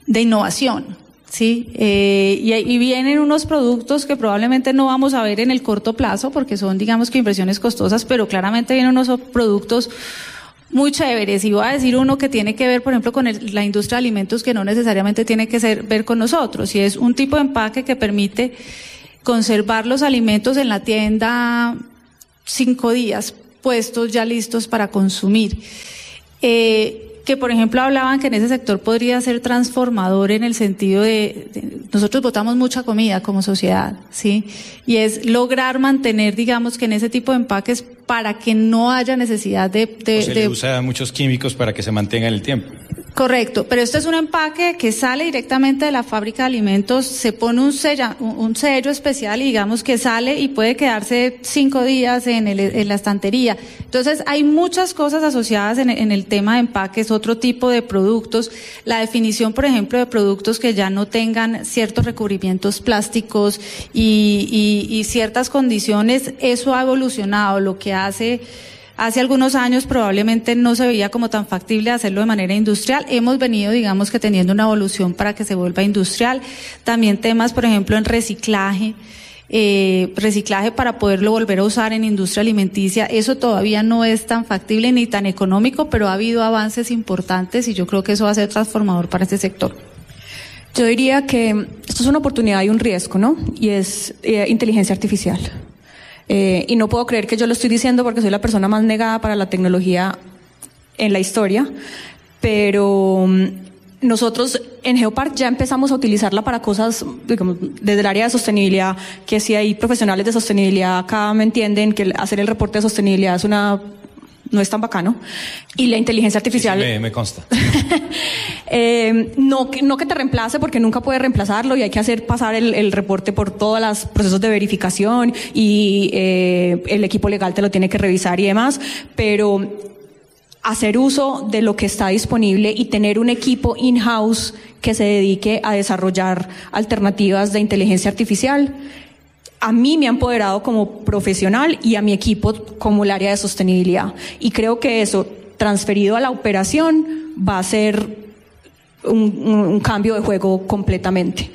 de innovación, ¿sí? Eh, y, y vienen unos productos que probablemente no vamos a ver en el corto plazo porque son, digamos que inversiones costosas, pero claramente vienen unos productos muy chéveres, y voy a decir uno que tiene que ver, por ejemplo, con el, la industria de alimentos, que no necesariamente tiene que ser, ver con nosotros, y es un tipo de empaque que permite conservar los alimentos en la tienda cinco días, puestos ya listos para consumir. Eh, que por ejemplo hablaban que en ese sector podría ser transformador en el sentido de, de nosotros botamos mucha comida como sociedad, ¿sí? Y es lograr mantener, digamos que en ese tipo de empaques para que no haya necesidad de... de o se de, le usa muchos químicos para que se mantenga en el tiempo. Correcto, pero este es un empaque que sale directamente de la fábrica de alimentos, se pone un sello, un sello especial y digamos que sale y puede quedarse cinco días en, el, en la estantería. Entonces hay muchas cosas asociadas en, en el tema de empaques, otro tipo de productos, la definición, por ejemplo, de productos que ya no tengan ciertos recubrimientos plásticos y, y, y ciertas condiciones, eso ha evolucionado, lo que hace... Hace algunos años probablemente no se veía como tan factible hacerlo de manera industrial. Hemos venido, digamos que teniendo una evolución para que se vuelva industrial. También temas, por ejemplo, en reciclaje, eh, reciclaje para poderlo volver a usar en industria alimenticia. Eso todavía no es tan factible ni tan económico, pero ha habido avances importantes y yo creo que eso va a ser transformador para este sector. Yo diría que esto es una oportunidad y un riesgo, ¿no? Y es eh, inteligencia artificial. Eh, y no puedo creer que yo lo estoy diciendo porque soy la persona más negada para la tecnología en la historia, pero um, nosotros en Geopark ya empezamos a utilizarla para cosas, digamos, desde el área de sostenibilidad, que si hay profesionales de sostenibilidad acá me entienden que hacer el reporte de sostenibilidad es una... no es tan bacano, y la inteligencia artificial... Sí, sí, me, me consta. eh, no, que, no que te reemplace, porque nunca puede reemplazarlo y hay que hacer pasar el, el reporte por todos los procesos de verificación y eh, el equipo legal te lo tiene que revisar y demás, pero hacer uso de lo que está disponible y tener un equipo in-house que se dedique a desarrollar alternativas de inteligencia artificial, a mí me ha empoderado como profesional y a mi equipo como el área de sostenibilidad. Y creo que eso, transferido a la operación, va a ser un, un, un cambio de juego completamente.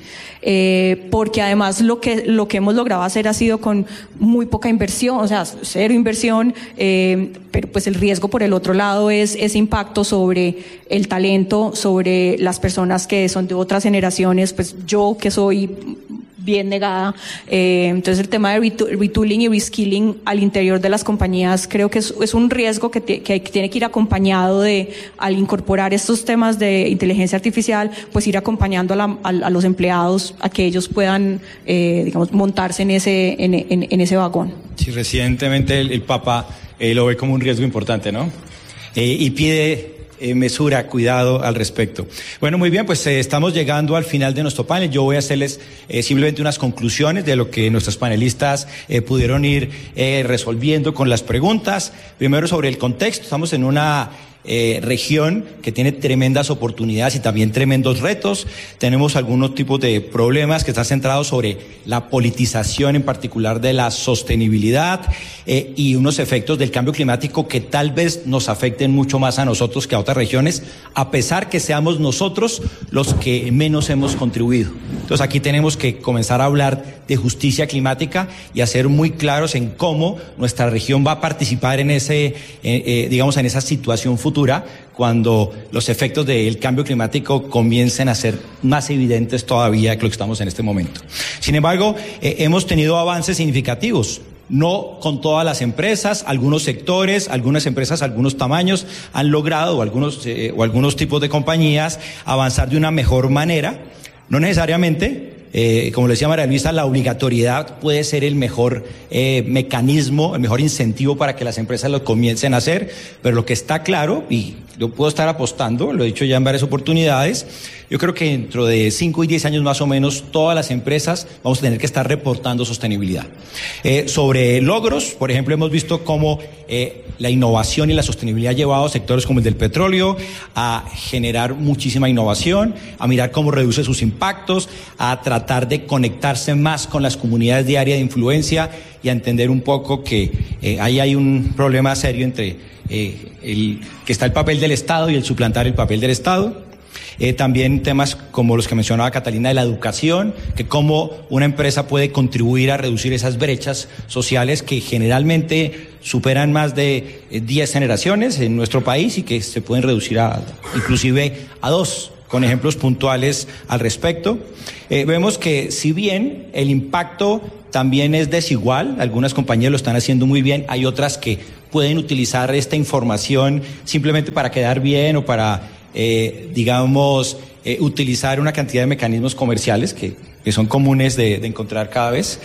Eh, porque además lo que, lo que hemos logrado hacer ha sido con muy poca inversión, o sea, cero inversión, eh, pero pues el riesgo por el otro lado es ese impacto sobre el talento, sobre las personas que son de otras generaciones, pues yo que soy bien negada. Eh, entonces el tema de retooling y reskilling al interior de las compañías creo que es, es un riesgo que, te, que tiene que ir acompañado de, al incorporar estos temas de inteligencia artificial, pues ir acompañando a, la, a, a los empleados a que ellos puedan, eh, digamos, montarse en ese, en, en, en ese vagón. Sí, recientemente el, el Papa eh, lo ve como un riesgo importante, ¿no? Eh, y pide Eh, mesura, cuidado al respecto. Bueno, muy bien, pues eh, estamos llegando al final de nuestro panel. Yo voy a hacerles eh, simplemente unas conclusiones de lo que nuestros panelistas eh, pudieron ir eh, resolviendo con las preguntas. Primero, sobre el contexto. Estamos en una Eh, región que tiene tremendas oportunidades y también tremendos retos. Tenemos algunos tipos de problemas que están centrados sobre la politización, en particular de la sostenibilidad, eh, y unos efectos del cambio climático que tal vez nos afecten mucho más a nosotros que a otras regiones, a pesar que seamos nosotros los que menos hemos contribuido. Entonces aquí tenemos que comenzar a hablar de justicia climática y a ser muy claros en cómo nuestra región va a participar en ese, eh, eh, digamos, en esa situación futura cuando los efectos del cambio climático comiencen a ser más evidentes todavía que lo que estamos en este momento. Sin embargo, eh, hemos tenido avances significativos. No con todas las empresas, algunos sectores, algunas empresas, algunos tamaños han logrado, o algunos, eh, o algunos tipos de compañías, avanzar de una mejor manera. No necesariamente, eh, como le decía María Luisa, la obligatoriedad puede ser el mejor eh, mecanismo, el mejor incentivo para que las empresas lo comiencen a hacer, pero lo que está claro, y yo puedo estar apostando, lo he dicho ya en varias oportunidades, yo creo que dentro de cinco y diez años más o menos, todas las empresas vamos a tener que estar reportando sostenibilidad. Eh, sobre logros, por ejemplo, hemos visto cómo eh, la innovación y la sostenibilidad ha llevado a sectores como el del petróleo a generar muchísima innovación, a mirar cómo reduce sus impactos, a tratar de conectarse más con las comunidades de área de influencia y a entender un poco que eh, ahí hay un problema serio entre eh, el, que está el papel del Estado y el suplantar el papel del Estado. Eh, también temas como los que mencionaba Catalina de la educación, que cómo una empresa puede contribuir a reducir esas brechas sociales que generalmente superan más de eh, diez generaciones en nuestro país y que se pueden reducir a inclusive a dos, con ejemplos puntuales al respecto. Eh, vemos que si bien el impacto también es desigual, algunas compañías lo están haciendo muy bien, hay otras que pueden utilizar esta información simplemente para quedar bien o para, eh, digamos, eh, utilizar una cantidad de mecanismos comerciales que, que son comunes de, de encontrar cada vez.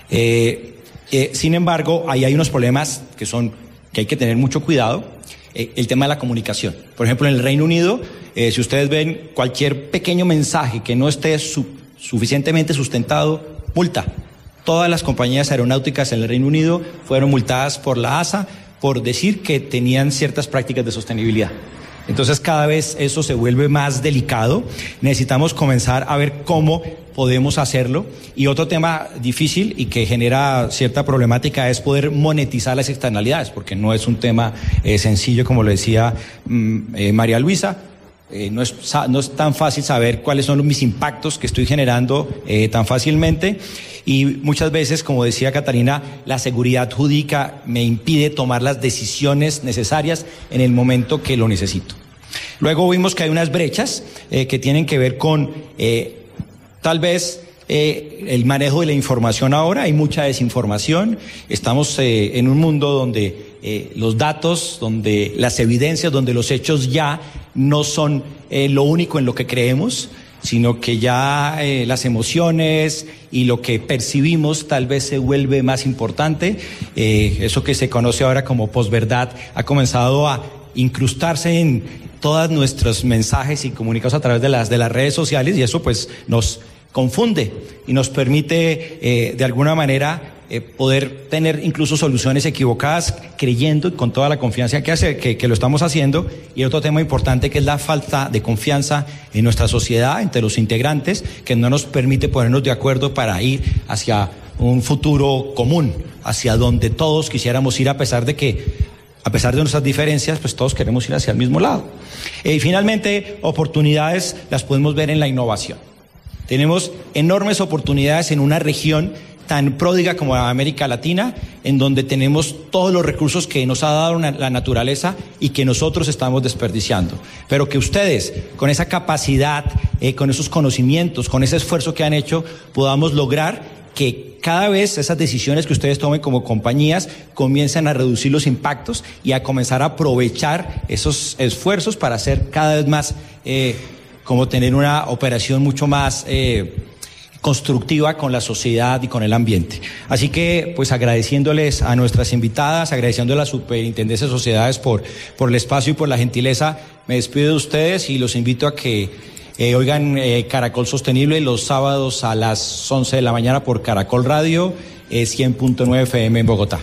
Eh, eh, sin embargo, ahí hay unos problemas que son, que hay que tener mucho cuidado. Eh, el tema de la comunicación. Por ejemplo, en el Reino Unido, eh, si ustedes ven cualquier pequeño mensaje que no esté su, suficientemente sustentado, multa. Todas las compañías aeronáuticas en el Reino Unido fueron multadas por la A S A por decir que tenían ciertas prácticas de sostenibilidad. Entonces cada vez eso se vuelve más delicado. Necesitamos comenzar a ver cómo podemos hacerlo. Y otro tema difícil y que genera cierta problemática es poder monetizar las externalidades, porque no es un tema eh, sencillo, como lo decía mm, eh, María Luisa. Eh, no, es, no es tan fácil saber cuáles son mis impactos que estoy generando eh, tan fácilmente. Y muchas veces, como decía Catalina, la seguridad jurídica me impide tomar las decisiones necesarias en el momento que lo necesito. Luego vimos que hay unas brechas eh, que tienen que ver con eh, tal vez eh, el manejo de la información ahora. Hay mucha desinformación. Estamos eh, en un mundo donde eh, los datos, donde las evidencias, donde los hechos ya no son eh, lo único en lo que creemos, sino que ya eh, las emociones y lo que percibimos tal vez se vuelve más importante. Eh, eso que se conoce ahora como posverdad ha comenzado a incrustarse en todos nuestros mensajes y comunicados a través de las, de las redes sociales, y eso pues nos confunde y nos permite eh, de alguna manera eh, poder tener incluso soluciones equivocadas, creyendo y con toda la confianza que, hace, que, que lo estamos haciendo. Y otro tema importante que es la falta de confianza en nuestra sociedad, entre los integrantes, que no nos permite ponernos de acuerdo para ir hacia un futuro común, hacia donde todos quisiéramos ir, a pesar de que a pesar de nuestras diferencias, pues todos queremos ir hacia el mismo lado. Eh, y finalmente, oportunidades las podemos ver en la innovación. Tenemos enormes oportunidades en una región tan pródiga como América Latina, en donde tenemos todos los recursos que nos ha dado una, la naturaleza y que nosotros estamos desperdiciando. Pero que ustedes, con esa capacidad, eh, con esos conocimientos, con ese esfuerzo que han hecho, podamos lograr que cada vez esas decisiones que ustedes tomen como compañías comiencen a reducir los impactos y a comenzar a aprovechar esos esfuerzos para hacer cada vez más, eh, como tener una operación mucho más eh, constructiva con la sociedad y con el ambiente. Así que, pues agradeciéndoles a nuestras invitadas, agradeciendo a la Superintendencia de Sociedades por, por el espacio y por la gentileza, me despido de ustedes y los invito a que Eh, oigan eh, Caracol Sostenible los sábados a las once de la mañana por Caracol Radio, eh, cien punto nueve F M en Bogotá.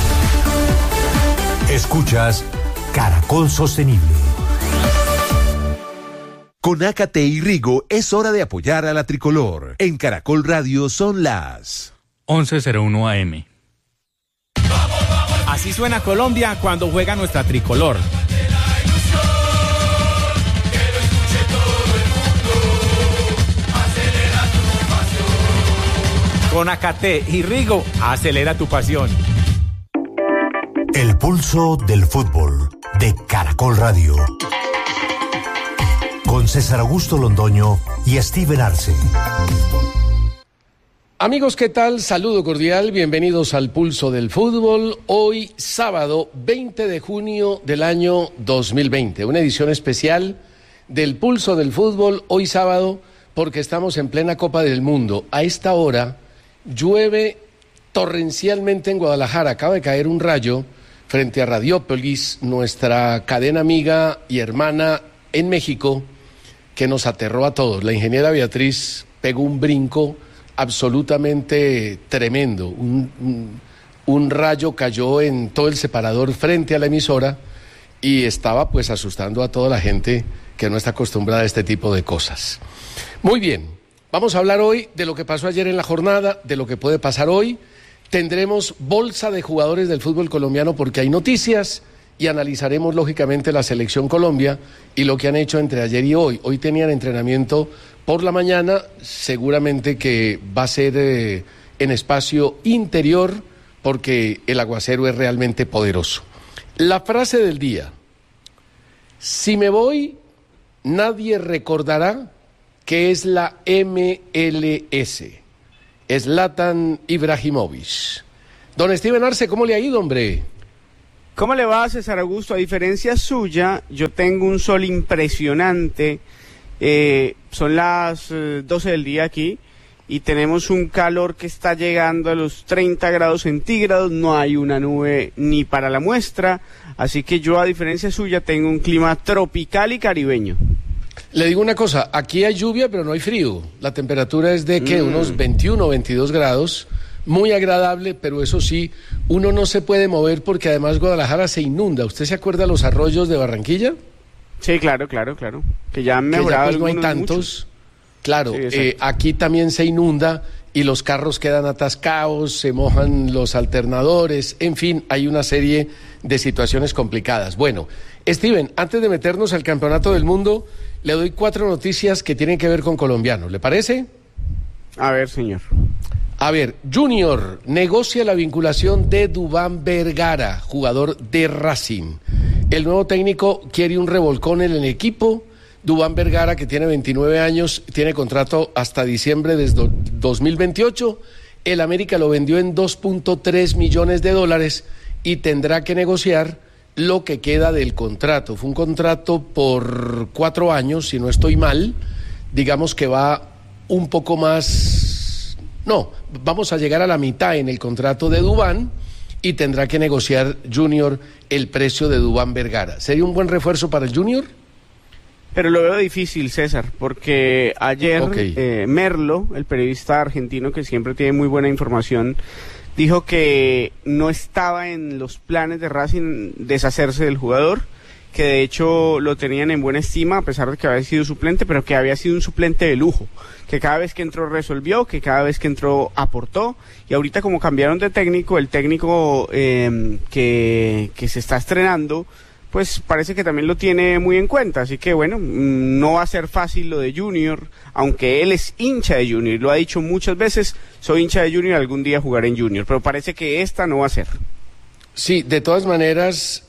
Escuchas Caracol Sostenible. Con Ácate y Rigo es hora de apoyar a la tricolor. En Caracol Radio son las once cero uno A M. Así suena Colombia cuando juega nuestra tricolor. Con Ácate y Rigo, acelera tu pasión. El pulso del fútbol de Caracol Radio. Con César Augusto Londoño y Steven Arce. Amigos, ¿qué tal? Saludo cordial, bienvenidos al Pulso del Fútbol. Hoy, sábado veinte de junio del año dos mil veinte. Una edición especial del Pulso del Fútbol, hoy sábado, porque estamos en plena Copa del Mundo. A esta hora llueve torrencialmente en Guadalajara. Acaba de caer un rayo frente a Radiópolis, nuestra cadena amiga y hermana en México, que nos aterró a todos. La ingeniera Beatriz pegó un brinco absolutamente tremendo. Un, un, un rayo cayó en todo el separador frente a la emisora y estaba pues asustando a toda la gente que no está acostumbrada a este tipo de cosas. Muy bien. Vamos a hablar hoy de lo que pasó ayer en la jornada, de lo que puede pasar hoy. Tendremos bolsa de jugadores del fútbol colombiano porque hay noticias y analizaremos lógicamente la selección Colombia y lo que han hecho entre ayer y hoy. Hoy tenían entrenamiento por la mañana, seguramente que va a ser eh, en espacio interior porque el aguacero es realmente poderoso. La frase del día: si me voy, nadie recordará que es la M L S. Zlatan Ibrahimovic. Don Steven Arce, ¿cómo le ha ido, hombre? ¿Cómo le va, César Augusto? A diferencia suya, yo tengo un sol impresionante. Eh, son las eh, doce del día aquí y tenemos un calor que está llegando a los treinta grados centígrados. No hay una nube ni para la muestra. Así que yo, a diferencia suya, tengo un clima tropical y caribeño. Le digo una cosa, aquí hay lluvia pero no hay frío. La temperatura es de ¿qué? Mm. Unos veintiuno o veintidós grados. Muy agradable, pero eso sí, uno no se puede mover porque además Guadalajara se inunda. ¿Usted se acuerda de los arroyos de Barranquilla? Sí, claro, claro, claro. Que ya han mejorado. Que ya pues no hay tantos. Muchos. Claro, sí, eh, aquí también se inunda y los carros quedan atascados, se mojan los alternadores, en fin, hay una serie de situaciones complicadas. Bueno, Steven, antes de meternos al Campeonato del Mundo, le doy cuatro noticias que tienen que ver con colombianos, ¿le parece? A ver, señor. A ver, Junior negocia la vinculación de Duván Vergara, jugador de Racing. El nuevo técnico quiere un revolcón en el equipo. Duván Vergara, que tiene veintinueve años, tiene contrato hasta diciembre de dos mil veintiocho. El América lo vendió en dos punto tres millones de dólares y tendrá que negociar lo que queda del contrato. Fue un contrato por cuatro años, si no estoy mal. Digamos que va un poco más... No, vamos a llegar a la mitad en el contrato de Duván y tendrá que negociar Junior el precio de Duván Vergara. ¿Sería un buen refuerzo para el Junior? Pero lo veo difícil, César, porque ayer okay. eh, Merlo, el periodista argentino que siempre tiene muy buena información, dijo que no estaba en los planes de Racing deshacerse del jugador, que de hecho lo tenían en buena estima a pesar de que había sido suplente, pero que había sido un suplente de lujo, que cada vez que entró resolvió, que cada vez que entró aportó, y ahorita como cambiaron de técnico, el técnico eh, que, que se está estrenando, pues parece que también lo tiene muy en cuenta, así que bueno, no va a ser fácil lo de Junior, aunque él es hincha de Junior, lo ha dicho muchas veces, soy hincha de Junior, algún día jugaré en Junior, pero parece que esta no va a ser. Sí, de todas maneras,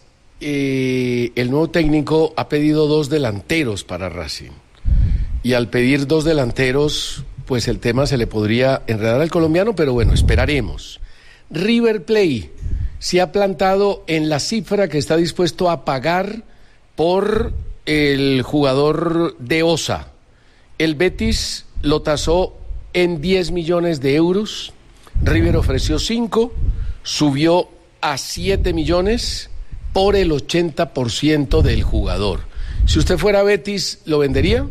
eh, el nuevo técnico ha pedido dos delanteros para Racing, y al pedir dos delanteros, pues el tema se le podría enredar al colombiano, pero bueno, esperaremos. River Plate se ha plantado en la cifra que está dispuesto a pagar por el jugador de Osa. El Betis lo tasó en diez millones de euros, River ofreció cinco, subió a siete millones por el ochenta por ciento del jugador. Si usted fuera Betis, ¿lo vendería?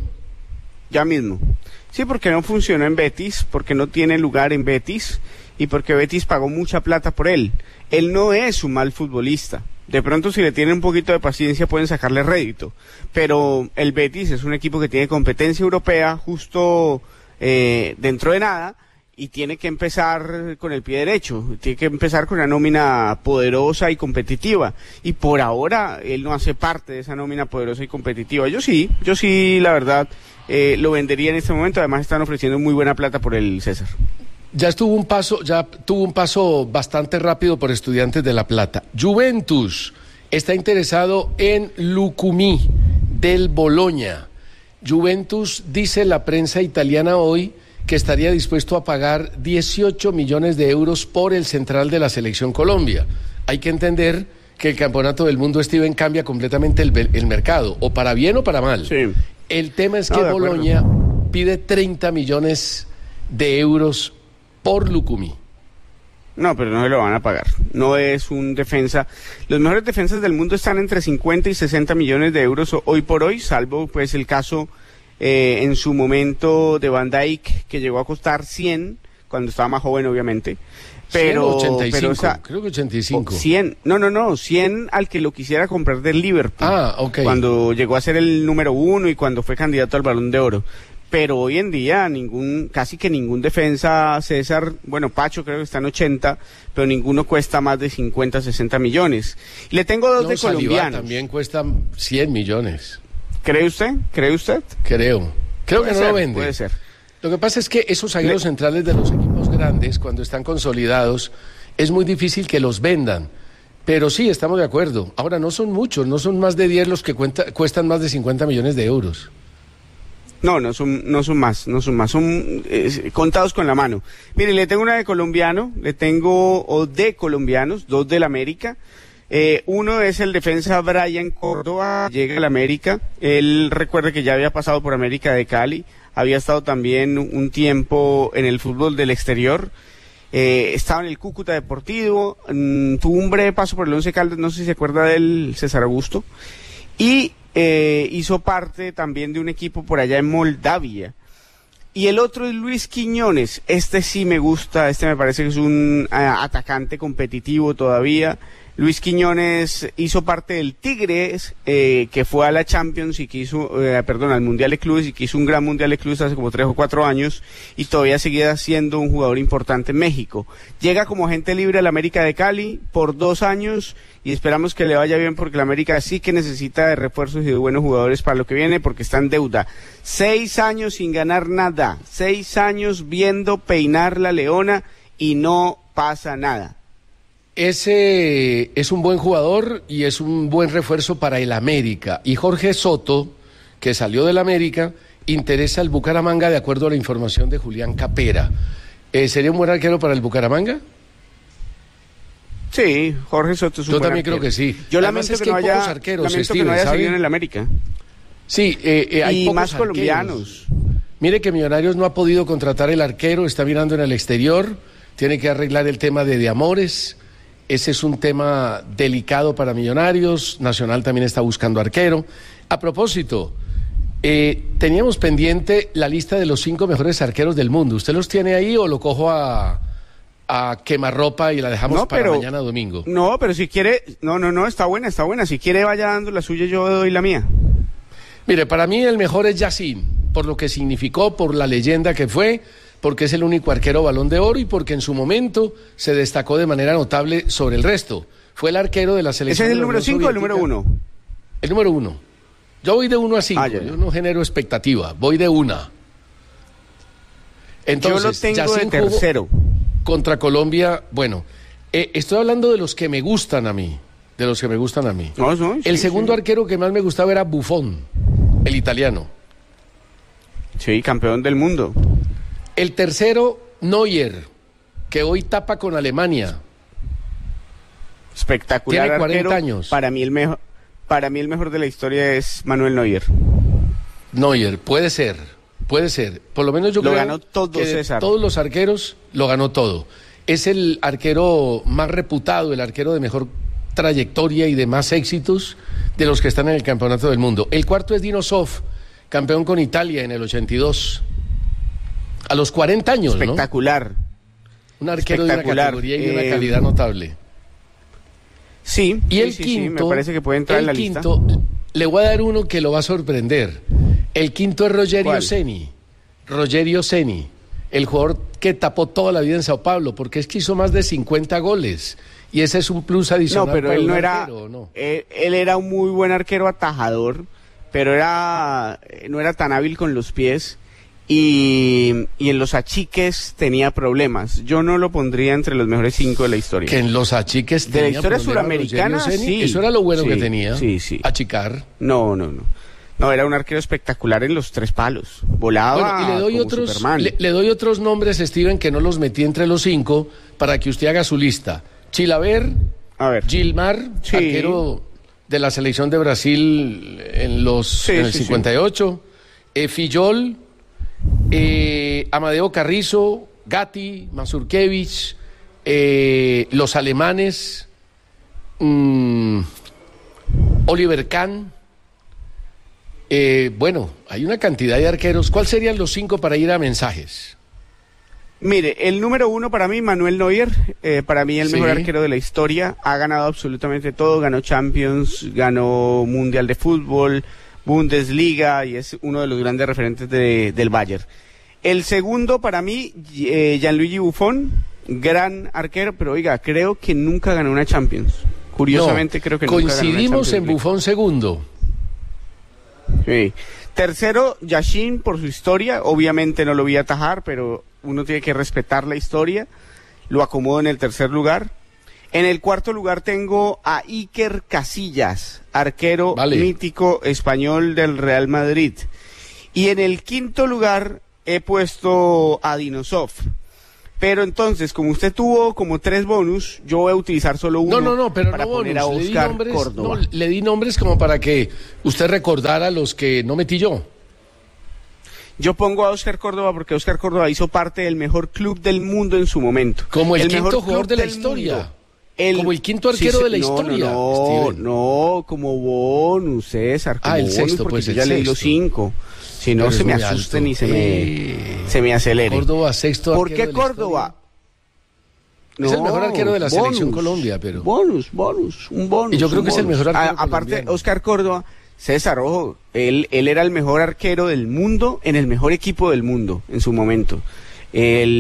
Ya mismo. Sí, porque no funciona en Betis, porque no tiene lugar en Betis y porque Betis pagó mucha plata por él. Él no es un mal futbolista. De pronto, si le tienen un poquito de paciencia, pueden sacarle rédito. Pero el Betis es un equipo que tiene competencia europea justo eh, dentro de nada y tiene que empezar con el pie derecho. Tiene que empezar con una nómina poderosa y competitiva. Y por ahora, él no hace parte de esa nómina poderosa y competitiva. Yo sí, yo sí, la verdad, eh, lo vendería en este momento. Además, están ofreciendo muy buena plata por el César. Ya estuvo un paso, ya tuvo un paso bastante rápido por Estudiantes de La Plata. Juventus está interesado en Lucumí del Bologna. Juventus, dice la prensa italiana hoy, que estaría dispuesto a pagar dieciocho millones de euros por el central de la Selección Colombia. Hay que entender que el Campeonato del Mundo, Steven, cambia completamente el, el mercado, o para bien o para mal. Sí. El tema es no, que Bologna pide treinta millones de euros por Lucumí. No, pero no se lo van a pagar. No es un defensa. Los mejores defensas del mundo están entre cincuenta y sesenta millones de euros hoy por hoy, salvo pues el caso eh, en su momento de Van Dijk, que llegó a costar cien, cuando estaba más joven obviamente. Pero, ochenta y cinco, pero o sea, creo que ochenta y cinco. cien, no, no, no, cien al que lo quisiera comprar del Liverpool. Ah, ok. Cuando llegó a ser el número uno y cuando fue candidato al Balón de Oro. pero hoy en día ningún, casi que ningún defensa, César, bueno, Pacho creo que está en ochenta, pero ninguno cuesta más de cincuenta, sesenta millones. Y le tengo dos no, de Saliba colombianos. También cuestan cien millones. ¿Cree usted? ¿Cree usted? Creo. Creo que no ser, lo vende. Puede ser. Lo que pasa es que esos zagueros le... centrales de los equipos grandes, cuando están consolidados, es muy difícil que los vendan. Pero sí, estamos de acuerdo. Ahora, no son muchos, no son más de diez los que cuenta, cuestan más de cincuenta millones de euros. No, no son, no son más, no son más, son eh, contados con la mano. Mire, le tengo una de colombiano, le tengo o de colombianos, dos del América. Eh, uno es el defensa Brian Córdoba, llega al América. Él recuerda que ya había pasado por América de Cali, había estado también un tiempo en el fútbol del exterior. Eh, estaba en el Cúcuta Deportivo, mmm, tuvo un breve paso por el Once Caldas, no sé si se acuerda del César Augusto, y eh, hizo parte también de un equipo por allá en Moldavia. Y el otro es Luis Quiñones, este sí me gusta, este me parece que es un uh, atacante competitivo todavía. Luis Quiñones hizo parte del Tigres, eh, que fue a la Champions y que hizo, eh, perdón, al Mundial de Clubes y que hizo un gran Mundial de Clubes hace como tres o cuatro años y todavía seguía siendo un jugador importante en México. Llega como agente libre al América de Cali por dos años y esperamos que le vaya bien porque la América sí que necesita de refuerzos y de buenos jugadores para lo que viene porque está en deuda. Seis años sin ganar nada, seis años viendo peinar la leona y no pasa nada. Ese es un buen jugador y es un buen refuerzo para el América. Y Jorge Soto, que salió del América, interesa al Bucaramanga de acuerdo a la información de Julián Capera. Eh, ¿Sería un buen arquero para el Bucaramanga? Sí, Jorge Soto es un Yo buen también arquero. creo que sí. Yo Además lamento es que, que no hay haya, pocos arqueros, lamento Steven, que no haya ¿sabe? seguido en el América. Sí, eh, eh, hay y pocos más arqueros. colombianos. Mire que Millonarios no ha podido contratar el arquero, está mirando en el exterior, tiene que arreglar el tema de, de Amores. Ese es un tema delicado para Millonarios. Nacional también está buscando arquero. A propósito, eh, teníamos pendiente la lista de los cinco mejores arqueros del mundo. ¿Usted los tiene ahí o lo cojo a, a quemarropa y la dejamos No, para pero- mañana domingo? No, pero si quiere, no, no, no, está buena, está buena. Si quiere vaya dando la suya, yo doy la mía. Mire, para mí el mejor es Yacine, por lo que significó, por la leyenda que fue, porque es el único arquero Balón de Oro y porque en su momento se destacó de manera notable sobre el resto. Fue el arquero de la selección. ¿Ese es el de la número Unión cinco o el número Soviética. uno? El número uno. Yo voy de uno a cinco, Ah, ya, ya. yo no genero expectativa, voy de una. Entonces, Yo lo tengo de Yacine jugó tercero. contra Colombia, bueno, eh, estoy hablando de los que me gustan a mí, de los que me gustan a mí. No, no, sí, el segundo sí. arquero que más me gustaba era Buffon, el italiano. Sí, campeón del mundo. El tercero, Neuer, que hoy tapa con Alemania. Espectacular Tiene cuarenta arquero. años. Para mí el mejor, para mí el mejor de la historia es Manuel Neuer. Neuer, puede ser, puede ser. Por lo menos yo Lo creo ganó todo, que de César. todos los arqueros lo ganó todo. Es el arquero más reputado, el arquero de mejor trayectoria y de más éxitos de los que están en el campeonato del mundo. El cuarto es Dino Zoff, campeón con Italia en el ochenta y dos. A los cuarenta años, ¿no? Espectacular. Un arquero de una Espectacular. categoría y de una Eh, calidad notable. Sí, Y sí, el sí, sí, quinto, me parece que puede entrar el en la quinto, lista. le voy a dar uno que lo va a sorprender. El quinto es Rogerio ¿Cuál? Ceni. Rogerio Ceni, el jugador que tapó toda la vida en Sao Paulo, porque es que hizo más de cincuenta goles. Y ese es un plus adicional. No, pero para él un no era, arquero, ¿o no? él, él era un muy buen arquero atajador, pero era no era tan hábil con los pies y, y en los achiques tenía problemas. Yo no lo pondría entre los mejores cinco de la historia. Que en los achiques de la tenía historia problemas suramericana, Rogerio Ceni. sí. Eso era lo bueno Sí, que tenía. Sí, sí. Achicar. No, no, no. No, era un arquero espectacular en los tres palos. Volaba Bueno, y le doy como otros, Superman. le, le doy otros nombres, Steven, que no los metí entre los cinco, para que usted haga su lista. Chilaver, A ver. Gilmar, Sí. arquero de la selección de Brasil en los Sí, en el sí, cincuenta y ocho, eh, Fillol, eh, Amadeo Carrizo, Gatti, Mazurkiewicz, eh, los alemanes, mm, Oliver Kahn. Eh, bueno, hay una cantidad de arqueros. ¿Cuáles serían los cinco para ir a mensajes? Mire, el número uno para mí, Manuel Neuer, eh, para mí el Sí. mejor arquero de la historia, ha ganado absolutamente todo, ganó Champions, ganó Mundial de Fútbol, Bundesliga y es uno de los grandes referentes de, del Bayern. El segundo para mí, eh, Gianluigi Buffon, gran arquero, pero oiga, creo que nunca ganó una Champions. Curiosamente no, creo que nunca ganó una Champions. Coincidimos en Buffon segundo. Sí. Tercero, Yashin por su historia, obviamente no lo vi atajar, pero uno tiene que respetar la historia, lo acomodo en el tercer lugar. En el cuarto lugar tengo a Iker Casillas, arquero vale. mítico español del Real Madrid. Y en el quinto lugar he puesto a Dinosov. Pero entonces, como usted tuvo como tres bonus, yo voy a utilizar solo uno. No, no, no, pero para no poner bonus. a Oscar le di nombres, Córdoba. No, le di nombres como para que usted recordara los que no metí yo. Yo pongo a Oscar Córdoba porque Oscar Córdoba hizo parte del mejor club del mundo en su momento. Como el, el quinto mejor jugador de la historia. El, como el quinto arquero sí, de la no, historia. No, no, no, como bonus, César. Como ah, el bonus sexto, porque pues yo el ya sexto. leí los cinco. Si no, se me asusten alto. y se me, eh, se me acelere. Córdoba, sexto ¿Por qué de Córdoba? No, es el mejor arquero de la bonus, selección Colombia, pero... Bonus, bonus, un bonus. Y yo creo que bonus. es el mejor arquero a, Aparte, Oscar Córdoba, César, ojo, él, él era el mejor arquero del mundo en el mejor equipo del mundo en su momento. El